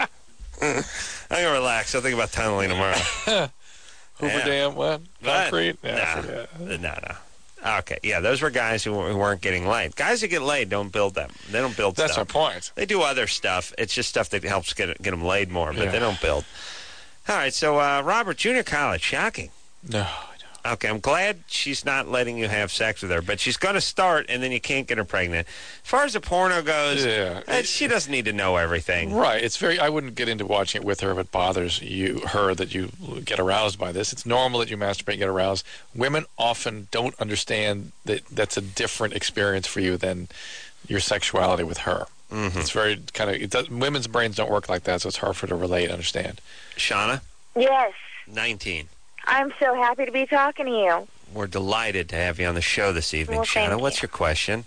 I'm going to relax. I'll think about tunneling tomorrow. Hoover Yeah. Dam, what? What? Concrete? Yeah, Nah. forget. No, no. Okay, yeah, those were guys who, who weren't getting laid. Guys that get laid don't build them. They don't build That's stuff. our point. They do other stuff. It's just stuff that helps get get them laid more, but Yeah. they don't build. All right, so uh, Robert, junior college, shocking. No, Okay, I'm glad she's not letting you have sex with her, but she's going to start, and then you can't get her pregnant. As far as the porno goes, Yeah. eh, she doesn't need to know everything. Right. It's very. I wouldn't get into watching it with her if it bothers you, her, that you get aroused by this. It's normal that you masturbate and get aroused. Women often don't understand that that's a different experience for you than your sexuality with her. Mm-hmm. It's very kind of. It does, women's brains don't work like that, so it's hard for her to relate and understand. Shauna? Yes. nineteen. I'm so happy to be talking to you. We're delighted to have you on the show this evening. Well, Shauna, thank what's you. your question?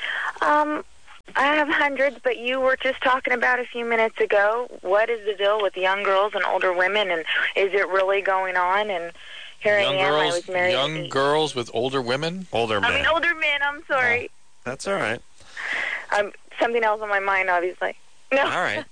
Um, I have hundreds, but you were just talking about a few minutes ago. What is the deal with young girls and older women, and is it really going on? And here young I am. girls, I was married. young at girls with older women. Older men. I mean, older men. I'm sorry. That's all right. Um, something else on my mind, obviously. No. All right.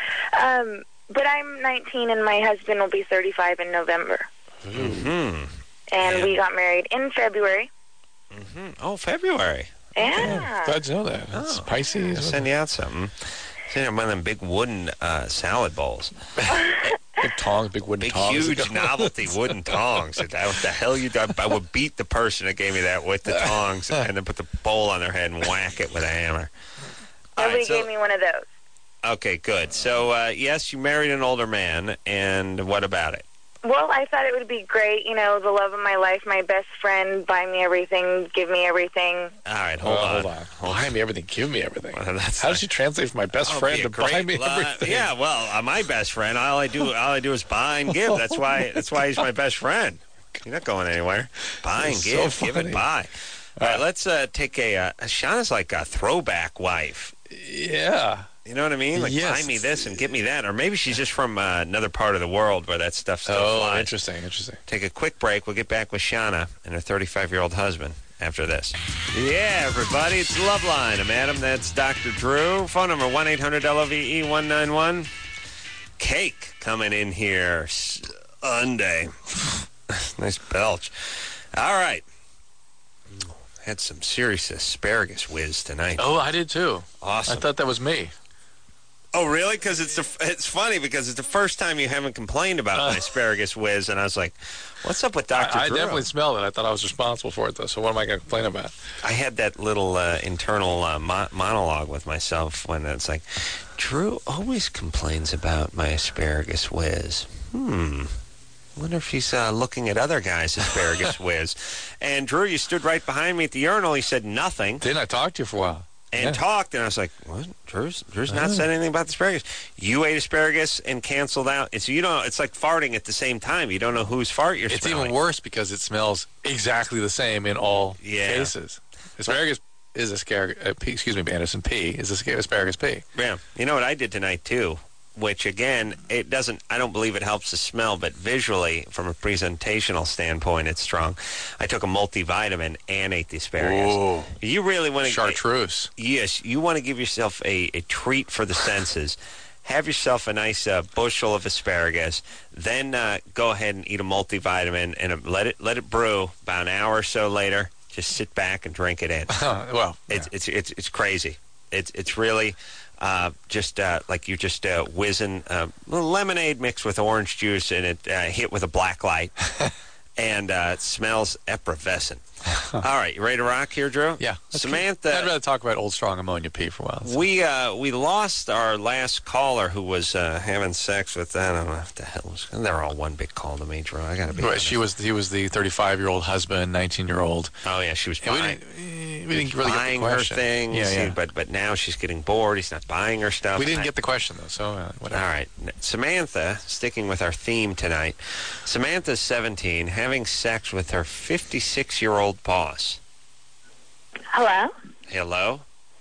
um, but I'm nineteen, and my husband will be thirty-five in November. Mm-hmm. And Yeah. we got married in February. Mm-hmm. Oh, February. Yeah. Glad to know that. It's Oh, Pisces. I'll send you out something. Send you one of them big wooden uh, salad bowls. Big tongs, big wooden Big, tongs. huge novelty wooden tongs. What the hell you done? I would beat the person that gave me that with the tongs and then put the bowl on their head and whack it with a hammer. All Nobody right, so- gave me one of those. Okay, good. So, uh, yes, you married an older man, and what about it? Well, I thought it would be great. You know, the love of my life, my best friend, buy me everything, give me everything. All right, hold Oh, on. hold on. Buy me everything, give me everything. Well, that's How not- does she translate from my best That would friend be to a great buy me li- everything? Yeah, well, uh, my best friend, all I do, all I do is buy and give. That's why. That's why he's my best friend. You're not going anywhere. Buy and That's give, so give and funny. buy. All right, let's uh, take a. Uh, Shauna's like a throwback wife. Yeah. You know what I mean? Like, Yes. buy me this and get me that. Or maybe she's just from uh, another part of the world where that stuff still Oh, flies. interesting, interesting. Take a quick break. We'll get back with Shauna and her thirty-five-year-old husband after this. Yeah, everybody, it's Loveline. I'm Adam. That's Doctor Drew. Phone number one eight hundred L O V E one nine one. Cake coming in here Sunday. Nice belch. All right. Had some serious asparagus whiz tonight. Oh, I did too. Awesome. I thought that was me. Oh, really? Because it's the, it's funny because it's the first time you haven't complained about Uh. my asparagus whiz, and I was like, "What's up with Doctor I, I Drew?" definitely smelled it. I thought I was responsible for it, though. So what am I going to complain about? I had that little uh, internal uh, mo- monologue with myself when it's like, Drew always complains about my asparagus whiz. Hmm. Wonder if he's uh, looking at other guys' asparagus whiz. And Drew, you stood right behind me at the urinal. He said nothing Didn't I talk to you for a while? and Yeah. talked, and I was like, "What? Drew's Drew's not Oh. said anything about the asparagus. You ate asparagus and canceled out. It's you know, it's like farting at the same time. You don't know whose fart you're It's smelling. even worse because it smells exactly the same in all Yeah. cases. Asparagus is asparagus. Uh, P, excuse me, Anderson. P is asparagus P. Yeah. You know what I did tonight too, which again, it doesn't. I don't believe it helps the smell, but visually, from a presentational standpoint, it's strong. I took a multivitamin and ate the asparagus. Ooh. You really want to Chartreuse. Yes, you want to give yourself a, a treat for the senses. Have yourself a nice uh, bushel of asparagus, then uh, go ahead and eat a multivitamin and uh, let it let it brew. About an hour or so later, just sit back and drink it in. well, It's it's it's it's crazy. It's it's really uh, just uh, like you just uh, whizzing uh, little lemonade mixed with orange juice and it uh, hit with a black light, and uh, it smells effervescent. All right, you ready to rock here, Drew? yeah. That's Samantha. good. I'd rather talk about Old Strong Ammonia P for a while. So. We uh, we lost our last caller who was uh, having sex with I don't know what the hell was. They're all one big call to me, Drew. I gotta be. Right, honest. she was. He was the thirty-five-year-old husband, nineteen-year-old. Oh yeah, she was And we buying, didn't, eh, we didn't really get the buying her question. things. Yeah, yeah. But but now she's getting bored. He's not buying her stuff. we didn't I- get the question though, so uh, whatever. All right. Samantha, sticking with our theme tonight. Samantha's seventeen, having sex with her fifty-six-year-old boss. Hello. Hello?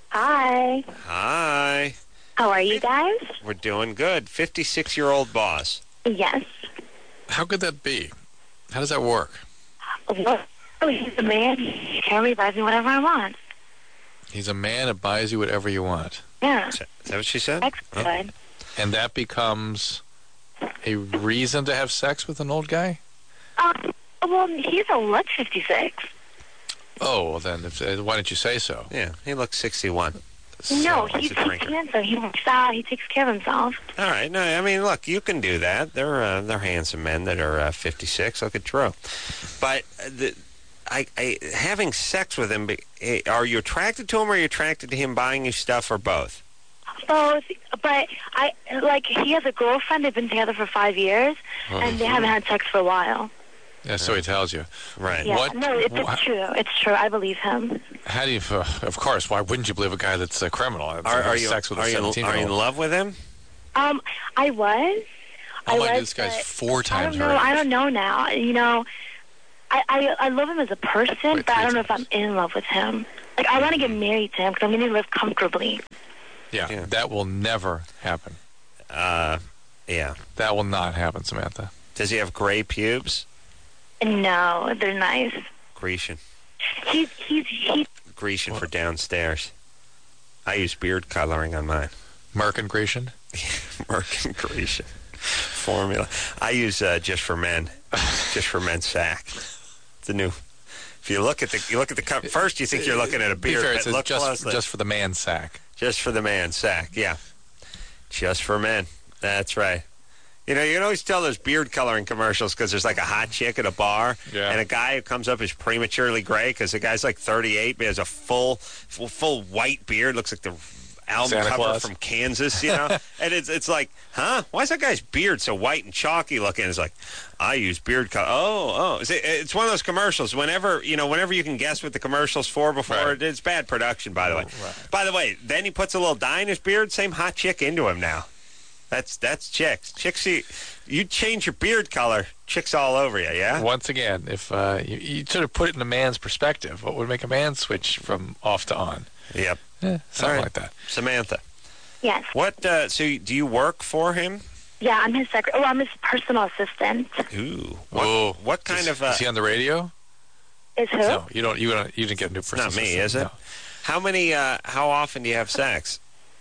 Hi. Hi. How are you guys? We're doing good. fifty-six-year-old boss. Yes. How could that be? How does that work? Well, he's a man. He can buys me whatever I want. He's a man that buys you whatever you want, Yeah. Is that is that what she said? That's Oh. good. and that becomes a reason to have sex with an old guy. Um, well, he's a look fifty-six. Oh, well then, if, uh, why didn't you say so? Yeah, he looks sixty-one. No, So, he's, he's a he's drinker. handsome. He works out. He takes care of himself. All right. No, I mean, look, you can do that. They're uh, they're handsome men that are uh, fifty-six. Look at Drew. But uh, the, I, I having sex with him. be- Are you attracted to him, or are you attracted to him buying you stuff, or both? Both, but I like he has a girlfriend. They've been together for five years, and they haven't had sex for a while. Yeah, so he tells you. Right. Yeah, What- no, it, wha- it's true. It's true. I believe him. How do you? Uh, of course. Why wouldn't you believe a guy that's a criminal? Are, are you sex with are a you, are you in seventeen-year-old? love with him? Um, I was. Oh I my God, was, this guy's but four I times don't her know. age. I don't know now. You know, I, I I love him as a person, Wait, but I three don't know if I'm times. in love with him. Like I want to get married to him because I'm going to live comfortably. Yeah, Yeah. that will never happen. Uh, yeah. That will not happen, Samantha. Does he have gray pubes? No, they're nice. Grecian. He's he's he's Grecian for downstairs. I use beard coloring on mine. Merck and Grecian. Merck Grecian formula. I use uh, just for men. Just for men sack. It's a new. If you look at the you look at the cup first, you think you're looking at a Be beard. fair, it but says look just, closely. just for the man sack. Just for the man sack. Yeah. Just for men. That's right. You know, you can always tell those beard coloring commercials because there's like a hot chick at a bar, Yeah. and a guy who comes up is prematurely gray because the guy's like thirty-eight, but he has a full, full, full white beard, looks like the album Santa cover Claus. from Kansas, you know. And it's it's like, huh? Why is that guy's beard so white and chalky looking? It's like, I use beard color. Oh, oh, it's, it's one of those commercials. Whenever you know, whenever you can guess what the commercial's for before, Right. it's bad production, by the way. Right. By the way, then he puts a little dye in his beard. Same hot chick into him now. That's that's chicks. Chicks, see, you change your beard color, chicks all over you. Yeah. Once again, if uh, you, you sort of put it in a man's perspective, what would make a man switch from off to on? Yep. Eh, something All right. like that. Samantha, yes. what? Uh, so, you- do you work for him? Yeah, I'm his secretary. Oh, I'm his personal assistant. Ooh. What, Whoa. what kind is, of? Uh, is he on the radio? Is who? No, you don't. You don't. You didn't get a new it's person. not me, is it? No. How many? Uh, how often do you have sex?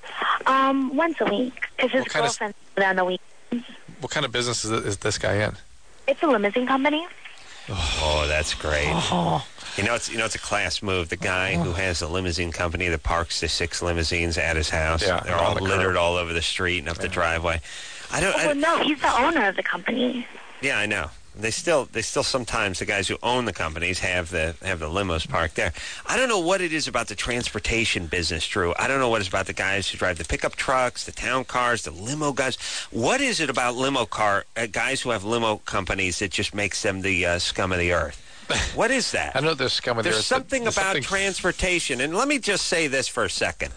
Um, once a week. Because his What kind of- girlfriend's there on the week. What kind of business is, is this guy in? It's a limousine company. Oh, that's great. Oh. You know, it's you know, it's a class move. The guy who has a limousine company that parks the six limousines at his house. Yeah, They're on all the curb. littered all over the street and up the driveway. I don't. Oh, I, no, he's the owner of the company. Yeah, I know. They still, they still sometimes the guys who own the companies have the have the limos parked there. I don't know what it is about the transportation business, Drew. I don't know what it's about the guys who drive the pickup trucks, the town cars, the limo guys. What is it about limo car uh, guys who have limo companies that just makes them the uh, scum of the earth? What is that? I know there's scum of the There's earth, but something there's about something- transportation, and let me just say this for a second.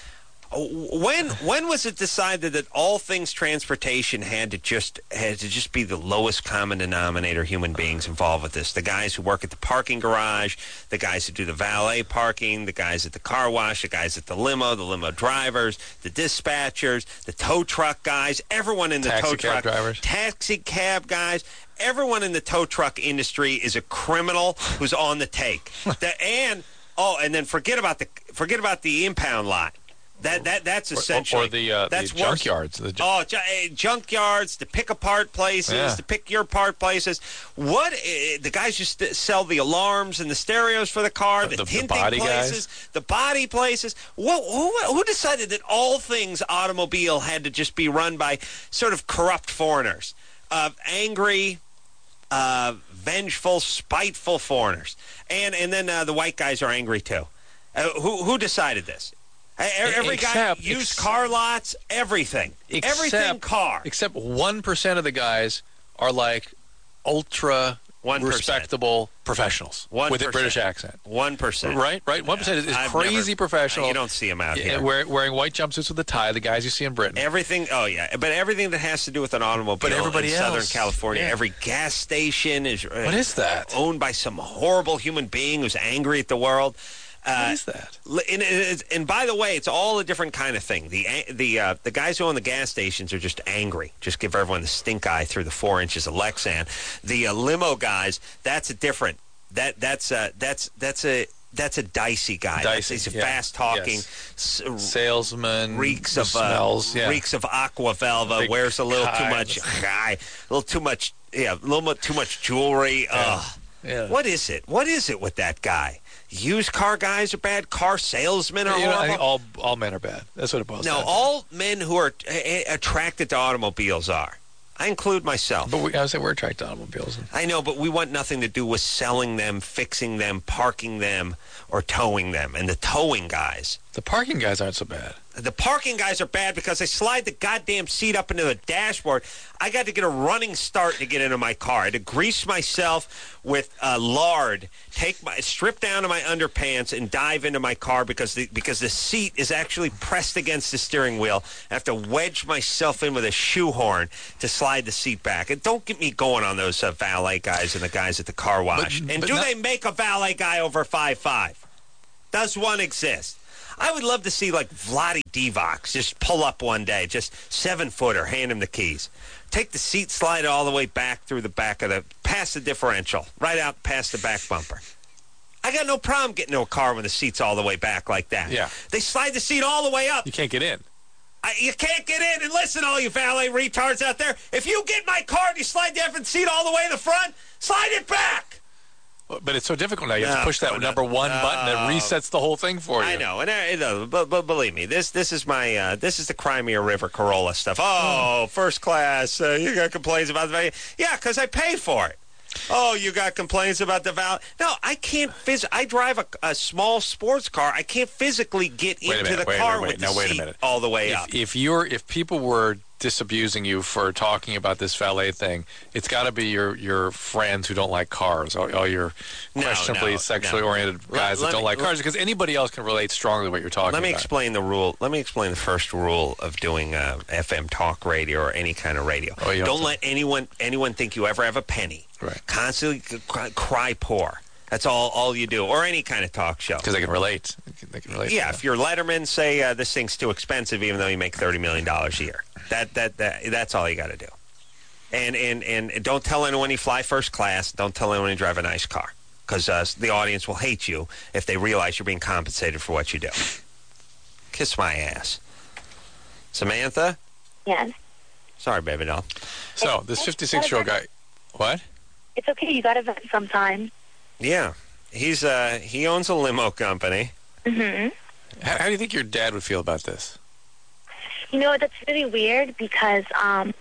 When when was it decided that all things transportation had to just had to just be the lowest common denominator human beings involved with this? The guys who work at the parking garage, the guys who do the valet parking, the guys at the car wash, the guys at the limo, the limo drivers, the dispatchers, the tow truck guys, everyone in the Taxi tow cab truck, drivers. taxi cab guys. Everyone in the tow truck industry is a criminal who's on the take. The, and oh, and then forget about the forget about the impound lot. That that that's Or- essentially or, the, uh, the that's worse. junkyards. The ju- Oh, ju- eh, junkyards, the pick apart places, Yeah. the pick your part places. What eh, the guys just sell the alarms and the stereos for the car, the, The- the tinting body places, the body places. What, who who decided that all things automobile had to just be run by sort of corrupt foreigners, uh, angry, uh, vengeful, spiteful foreigners, and and then uh, the white guys are angry too. Uh, who who decided this? E- Every guy, Except- used ex- car lots, everything. everything Except- car. Except one percent of the guys are like ultra one percent. respectable professionals one with a percent. British accent. one percent. Right, right. One percent is, is I've crazy never- professional. You don't see them out Yeah, here. wearing, wearing white jumpsuits with a tie. The guys you see in Britain. Everything, oh yeah, but everything that has to do with an automobile But everybody in Southern else, California, yeah. every gas station is uh, What is that? owned by some horrible human being who's angry at the world. Uh, What is that? L- And, and, and by the way, it's all a different kind of thing. The the uh, the guys who own the gas stations are just angry. Just give everyone the stink eye through the four inches of Lexan. The uh, limo guys, that's a different. That that's uh, that's that's a that's a dicey guy. That's, Dicey, he's a yeah. fast talking. Yes. Salesman. Reeks who of uh, smells. Yeah. reeks of aqua velva. Big Wears a little too guy. much. Guy, a little too much. Yeah, a little bit too much jewelry. Ugh. Yeah. What is it? What is it with that guy? used car guys are bad. Car salesmen are You know, I horrible. think all all men are bad. That's what it boils No, down to. all men who are uh, attracted to automobiles are. I include myself. But we, I would say we're attracted to automobiles. I know, but we want nothing to do with selling them, fixing them, parking them, or towing them. And the towing guys. The parking guys aren't so bad. The parking guys are bad because they slide the goddamn seat up into the dashboard. I got to get a running start to get into my car. I had to grease myself with uh, lard, take my strip down to my underpants, and dive into my car because the because the seat is actually pressed against the steering wheel. I have to wedge myself in with a shoehorn to slide the seat back. And don't get me going on those uh, valet guys and the guys at the car wash. But- and but do not- they make a valet guy over five five? Does one exist? I would love to see, like, Vlade Divac just pull up one day, just seven-footer, hand him the keys. Take the seat, slide it all the way back through the back of the, past the differential, right out past the back bumper. I got no problem getting into a car when the seat's all the way back like that. Yeah. They slide the seat all the way up. You can't get in. I, you can't get in. And listen, all you valet retards out there, if you get in my car and you slide the effing seat all the way in the front, slide it back. But it's so difficult now. You have No, to push that no, number one no. button that resets the whole thing for you. I know, and uh, uh, but, but believe me, this this is my uh, this is the Crimea River Corolla stuff. Oh, first class, uh, you got complaints about the value? Yeah, because I paid for it. Oh, you got complaints about the value? No, I can't. Phys- I drive a, a small sports car. I can't physically get Wait a into minute, the wait, car wait, wait. with Now, the wait a seat minute. all the way if, up. If you're, if people were disabusing you for talking about this valet thing, it's got to be your your friends who don't like cars, all, all your No, questionably no, sexually no. oriented Let- guys let that don't me- like cars, because anybody else can relate strongly to what you're talking Let me about. explain the rule. Let me explain the first rule of doing uh, F M talk radio or any kind of radio. Oh, you Don't have to- let anyone anyone think you ever have a penny. Right. Constantly c- cry, cry poor. That's all all you do, or any kind of talk show. Because they can relate. They can, they can relate. Yeah, to if you're Letterman, say uh, this thing's too expensive, even though you make thirty million dollars a year. That that that that's all you got to do. And and and don't tell anyone you fly first class. Don't tell anyone you drive a nice car, because uh, the audience will hate you if they realize you're being compensated for what you do. Kiss my ass, Samantha. Yes. Sorry, baby doll. So this fifty-six-year-old guy, what? It's okay. You got to vent sometime. Yeah, he's uh he owns a limo company. Mm-hmm. How, how do you think your dad would feel about this? You know, that's really weird because um,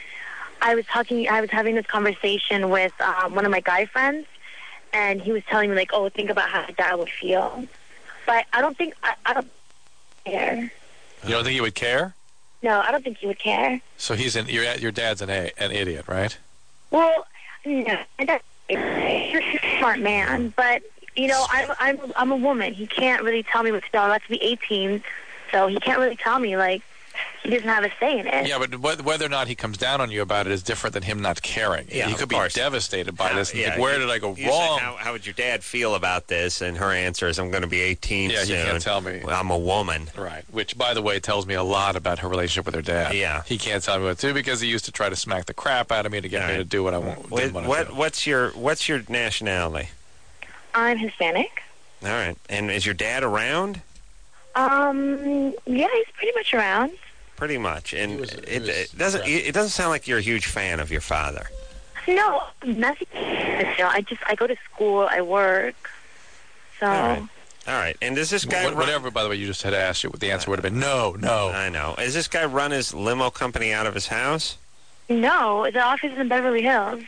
I was talking, I was having this conversation with um, one of my guy friends, and he was telling me, like, oh, think about how dad would feel. But I don't think, I, I don't care. You don't think he would care? No, I don't think he would care. So he's an your your dad's an a, an idiot, right? Well, no, that's you're a smart man, but, you know, I'm, I'm, I'm a woman. He can't really tell me what to do. I'm about to be eighteen, so he can't really tell me, like, he doesn't have a say in it. Yeah, but wh- whether or not he comes down on you about it is different than him not caring. Yeah, he of could be course. devastated by How- this. And yeah, think, where you- did I go you said, wrong? how, how would your dad feel about this? And her answer is, I'm going to be eighteen Yeah, you soon. can't tell me. Well, I'm a woman. Right, which, by the way, tells me a lot about her relationship with her dad. Yeah. He can't tell me what to do because he used to try to smack the crap out of me to get All me right. to do what I want, What, didn't want to what do. what's your what's your nationality? I'm Hispanic. All right, and is your dad around? Um, yeah, he's pretty much around. Pretty much, and He was- he it, was it doesn't impressed. it doesn't sound like you're a huge fan of your father. No, nothing. You know, I just I go to school, I work. So All right. All right, and does this guy What- run, whatever, by the way, you just had asked you, the answer would have been no, no. I know. Is this guy run his limo company out of his house? no, the office is in Beverly Hills.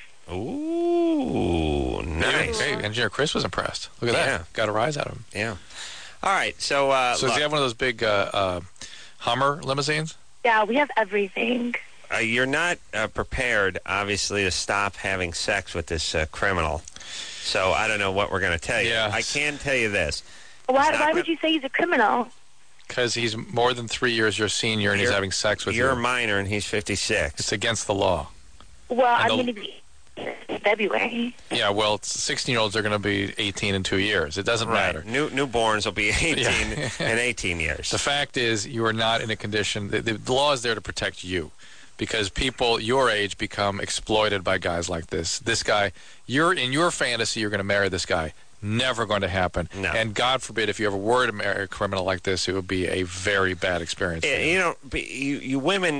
Ooh, nice. Hey, Engineer Chris was impressed. Look at Yeah. that. Got a rise out of him. Yeah. All right, so uh, So does look, he have one of those big uh, uh, Hummer limousines? Yeah, we have everything. uh, you're not uh, prepared, obviously, to stop having sex with this uh, criminal. So I don't know what we're going to tell you. Yeah. I can tell you this. Why? It's not Why gonna- would you say he's a criminal? Because he's more than three years your senior and he's You're- having sex with You're a you. minor and he's fifty-six. It's against the law. Well, I'm the- going to be in February. Yeah, well, sixteen-year-olds are going to be eighteen in two years. It doesn't matter. New newborns will be eighteen Yeah. in eighteen years. The fact is, you are not in a condition. The, the law is there to protect you, because people your age become exploited by guys like this. This guy, you're in your fantasy, you're going to marry this guy. Never going to happen. No. And God forbid, if you ever were to marry a criminal like this, it would be a very bad experience. for Yeah, you. you know, be- you, you women,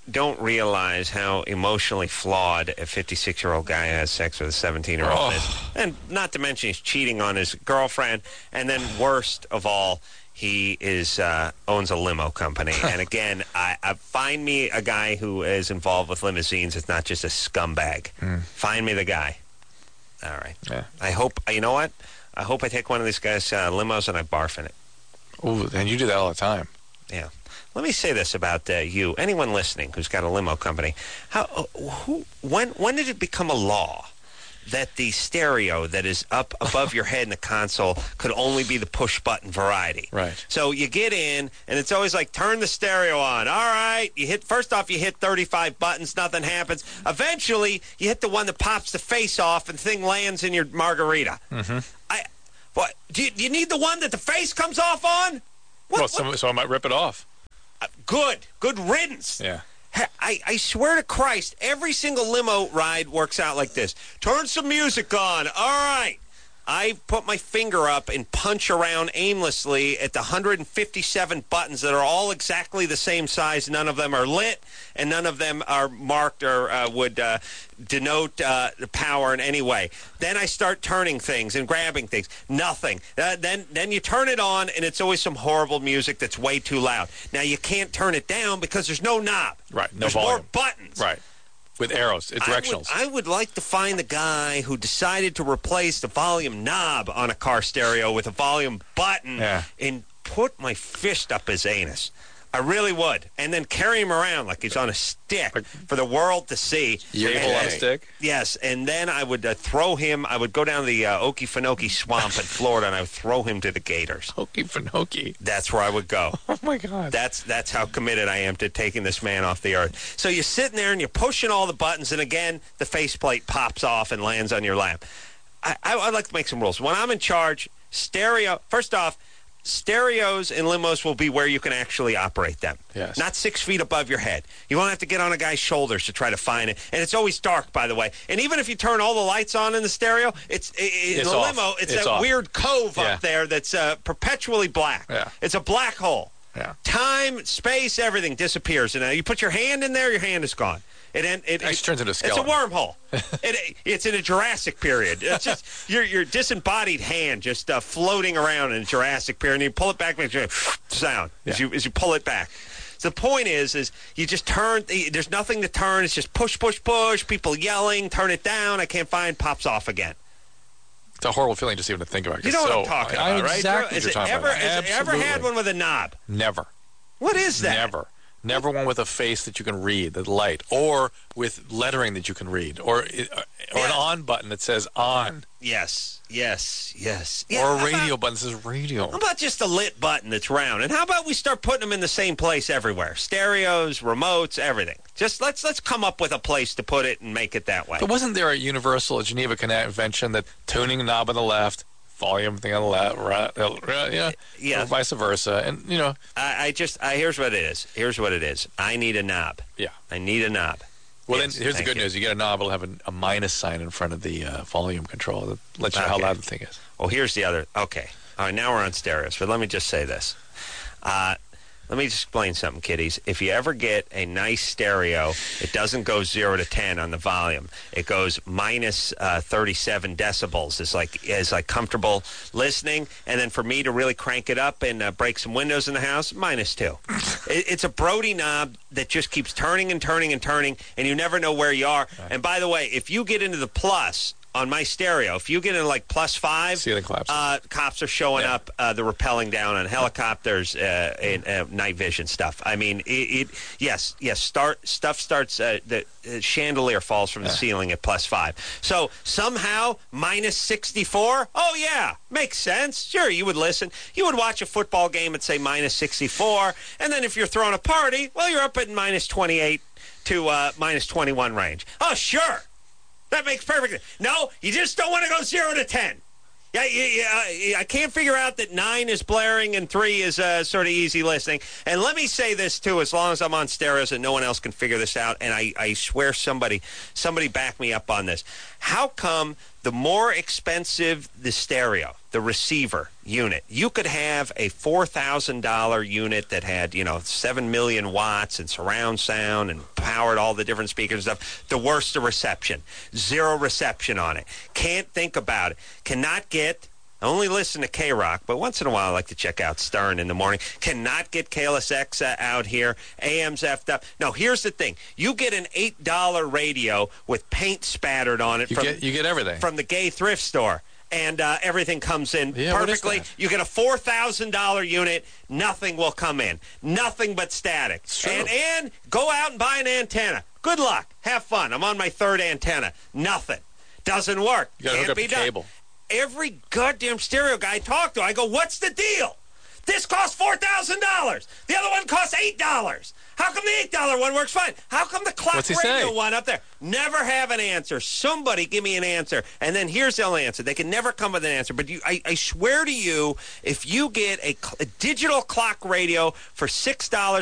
don't realize how emotionally flawed a fifty-six-year-old guy has sex with a seventeen-year-old is. Oh. And not to mention he's cheating on his girlfriend. And then worst of all, he is uh, owns a limo company. And again, I, I find me a guy who is involved with limousines. It's not just a scumbag. Mm. Find me the guy. All right. Yeah. I hope, you know what? I hope I take one of these guys' uh, limos and I barf in it. Ooh, and you do that all the time. Yeah. Let me say this about uh, you. Anyone listening who's got a limo company, how, who, when, when did it become a law that the stereo that is up above your head in the console could only be the push-button variety? Right. So you get in, and it's always like, turn the stereo on. All right. You hit First off, you hit thirty-five buttons. Nothing happens. Eventually, you hit the one that pops the face off, and the thing lands in your margarita. Mm-hmm. I, what, do you, do you need the one that the face comes off on? What, Well, so, so I might rip it off. Uh, good. Good riddance. Yeah. I, I swear to Christ, every single limo ride works out like this. Turn some music on. All right. I put my finger up and punch around aimlessly at the one hundred fifty-seven buttons that are all exactly the same size. None of them are lit, and none of them are marked or uh, would uh, denote uh, the power in any way. Then I start turning things and grabbing things. Nothing. Uh, then, then you turn it on, and it's always some horrible music that's way too loud. Now, you can't turn it down because there's no knob. Right, no There's volume. more buttons. Right. With arrows, it's directionals. I would, I would like to find the guy who decided to replace the volume knob on a car stereo with a volume button Yeah. and put my fist up his anus. I really would. And then carry him around like he's on a stick Like- for the world to see. You're And able on a then- stick? Yes, and then I would uh, throw him, I would go down the uh, Okefenokee Swamp in Florida, and I would throw him to the Gators. Okefenokee. That's where I would go. Oh, my God. That's that's how committed I am to taking this man off the earth. So you're sitting there and you're pushing all the buttons, and again, the faceplate pops off and lands on your lap. I, I, I'd like to make some rules. When I'm in charge, stereo, first off, stereos and limos will be where you can actually operate them. Yes. Not six feet above your head. You won't have to get on a guy's shoulders to try to find it. And it's always dark, by the way. And even if you turn all the lights on in the stereo, it's, it, in It's the off. limo, it's, It's that off. weird cove Yeah. up there that's uh, perpetually black. Yeah. It's a black hole. Yeah. Time, space, everything disappears. And uh, you put your hand in there, your hand is gone. It, it, it, Actually turns into a It's a skeleton. wormhole. it, it's in a Jurassic period. It's just your your disembodied hand just uh, floating around in a Jurassic period. And you pull it back, makes a sound as Yeah. you as you pull it back. So the point is, is you just turn. There's nothing to turn. It's just push, push, push. People yelling, turn it down. I can't find. Pops off again. It's a horrible feeling just even to think about. You know so, what I'm talking I, about, I right? Exactly Is what it you're talking ever, about. has it ever Absolutely. had one with a knob? Never. What is that? Never. Never one with a face that you can read, that light, or with lettering that you can read, or or Yeah. an on button that says on, Yes, yes, yes. or Yeah, a how radio about- button that says radio. How about just a lit button that's round? And how about we start putting them in the same place everywhere? Stereos, remotes, everything. Just let's let's come up with a place to put it and make it that way. But wasn't there a universal Geneva Convention that tuning knob on the left, volume thing on the left, right, right, yeah, Yeah. or vice versa, and you know, I, I just I here's what it is. Here's what it is. I need a knob. yeah. I need a knob. Well, Yes, then here's the thank good you. news: you get a knob, it'll have a, a minus sign in front of the uh, volume control that lets you know how Okay. loud the thing is. Well, here's the other. Okay. All right, now we're on stereos. But let me just say this. Uh, let me just explain something, kiddies. If you ever get a nice stereo, it doesn't go zero to ten on the volume. It goes minus uh, thirty-seven decibels. It's like is like comfortable listening. And then for me to really crank it up and uh, break some windows in the house, minus two. it, it's a Brody knob that just keeps turning and turning and turning, and you never know where you are. And by the way, if you get into the plus on my stereo, if you get into like plus five, Ceiling collapse. uh, cops are showing Yeah. up. Uh, they're rappelling down on helicopters, uh, and uh, night vision stuff. I mean, it, it yes, yes. Start stuff starts. Uh, the uh, chandelier falls from the ceiling at plus five. So somehow minus sixty-four. Oh yeah, makes sense. Sure, you would listen. You would watch a football game at say minus sixty-four, and then if you're throwing a party, well, you're up at minus twenty-eight to uh, minus twenty-one range. Oh sure. That makes perfect sense. No, you just don't want to go zero to ten. Yeah, yeah, yeah, I can't figure out that nine is blaring and three is uh, sort of easy listening. And let me say this, too, as long as I'm on stereos and no one else can figure this out, and I, I swear somebody, somebody back me up on this. How come the more expensive the stereo, the receiver unit. You could have a four thousand dollars unit that had, you know, seven million watts and surround sound and powered all the different speakers and stuff. The worst of reception. Zero reception on it. Can't think about it. Cannot get... I only listen to K-Rock, but once in a while I like to check out Stern in the morning. Cannot get K L S X uh, out here. A M's effed up. No, here's the thing. You get an eight dollar radio with paint spattered on it. You, from, get, you get everything. From the gay thrift store. And uh, everything comes in yeah, perfectly. You get a four thousand dollars unit, nothing will come in. Nothing but static. And, and go out and buy an antenna. Good luck. Have fun. I'm on my third antenna. Nothing. Doesn't work. You got to hook up the cable. Every goddamn stereo guy I talk to, I go, what's the deal? This costs four thousand dollars. The other one costs eight dollars. How come the eight dollar one works fine? How come the clock What's he radio say? one up there? Never have an answer. Somebody give me an answer. And then here's the answer. They can never come with an answer. But you, I, I swear to you, if you get a, a digital clock radio for six dollars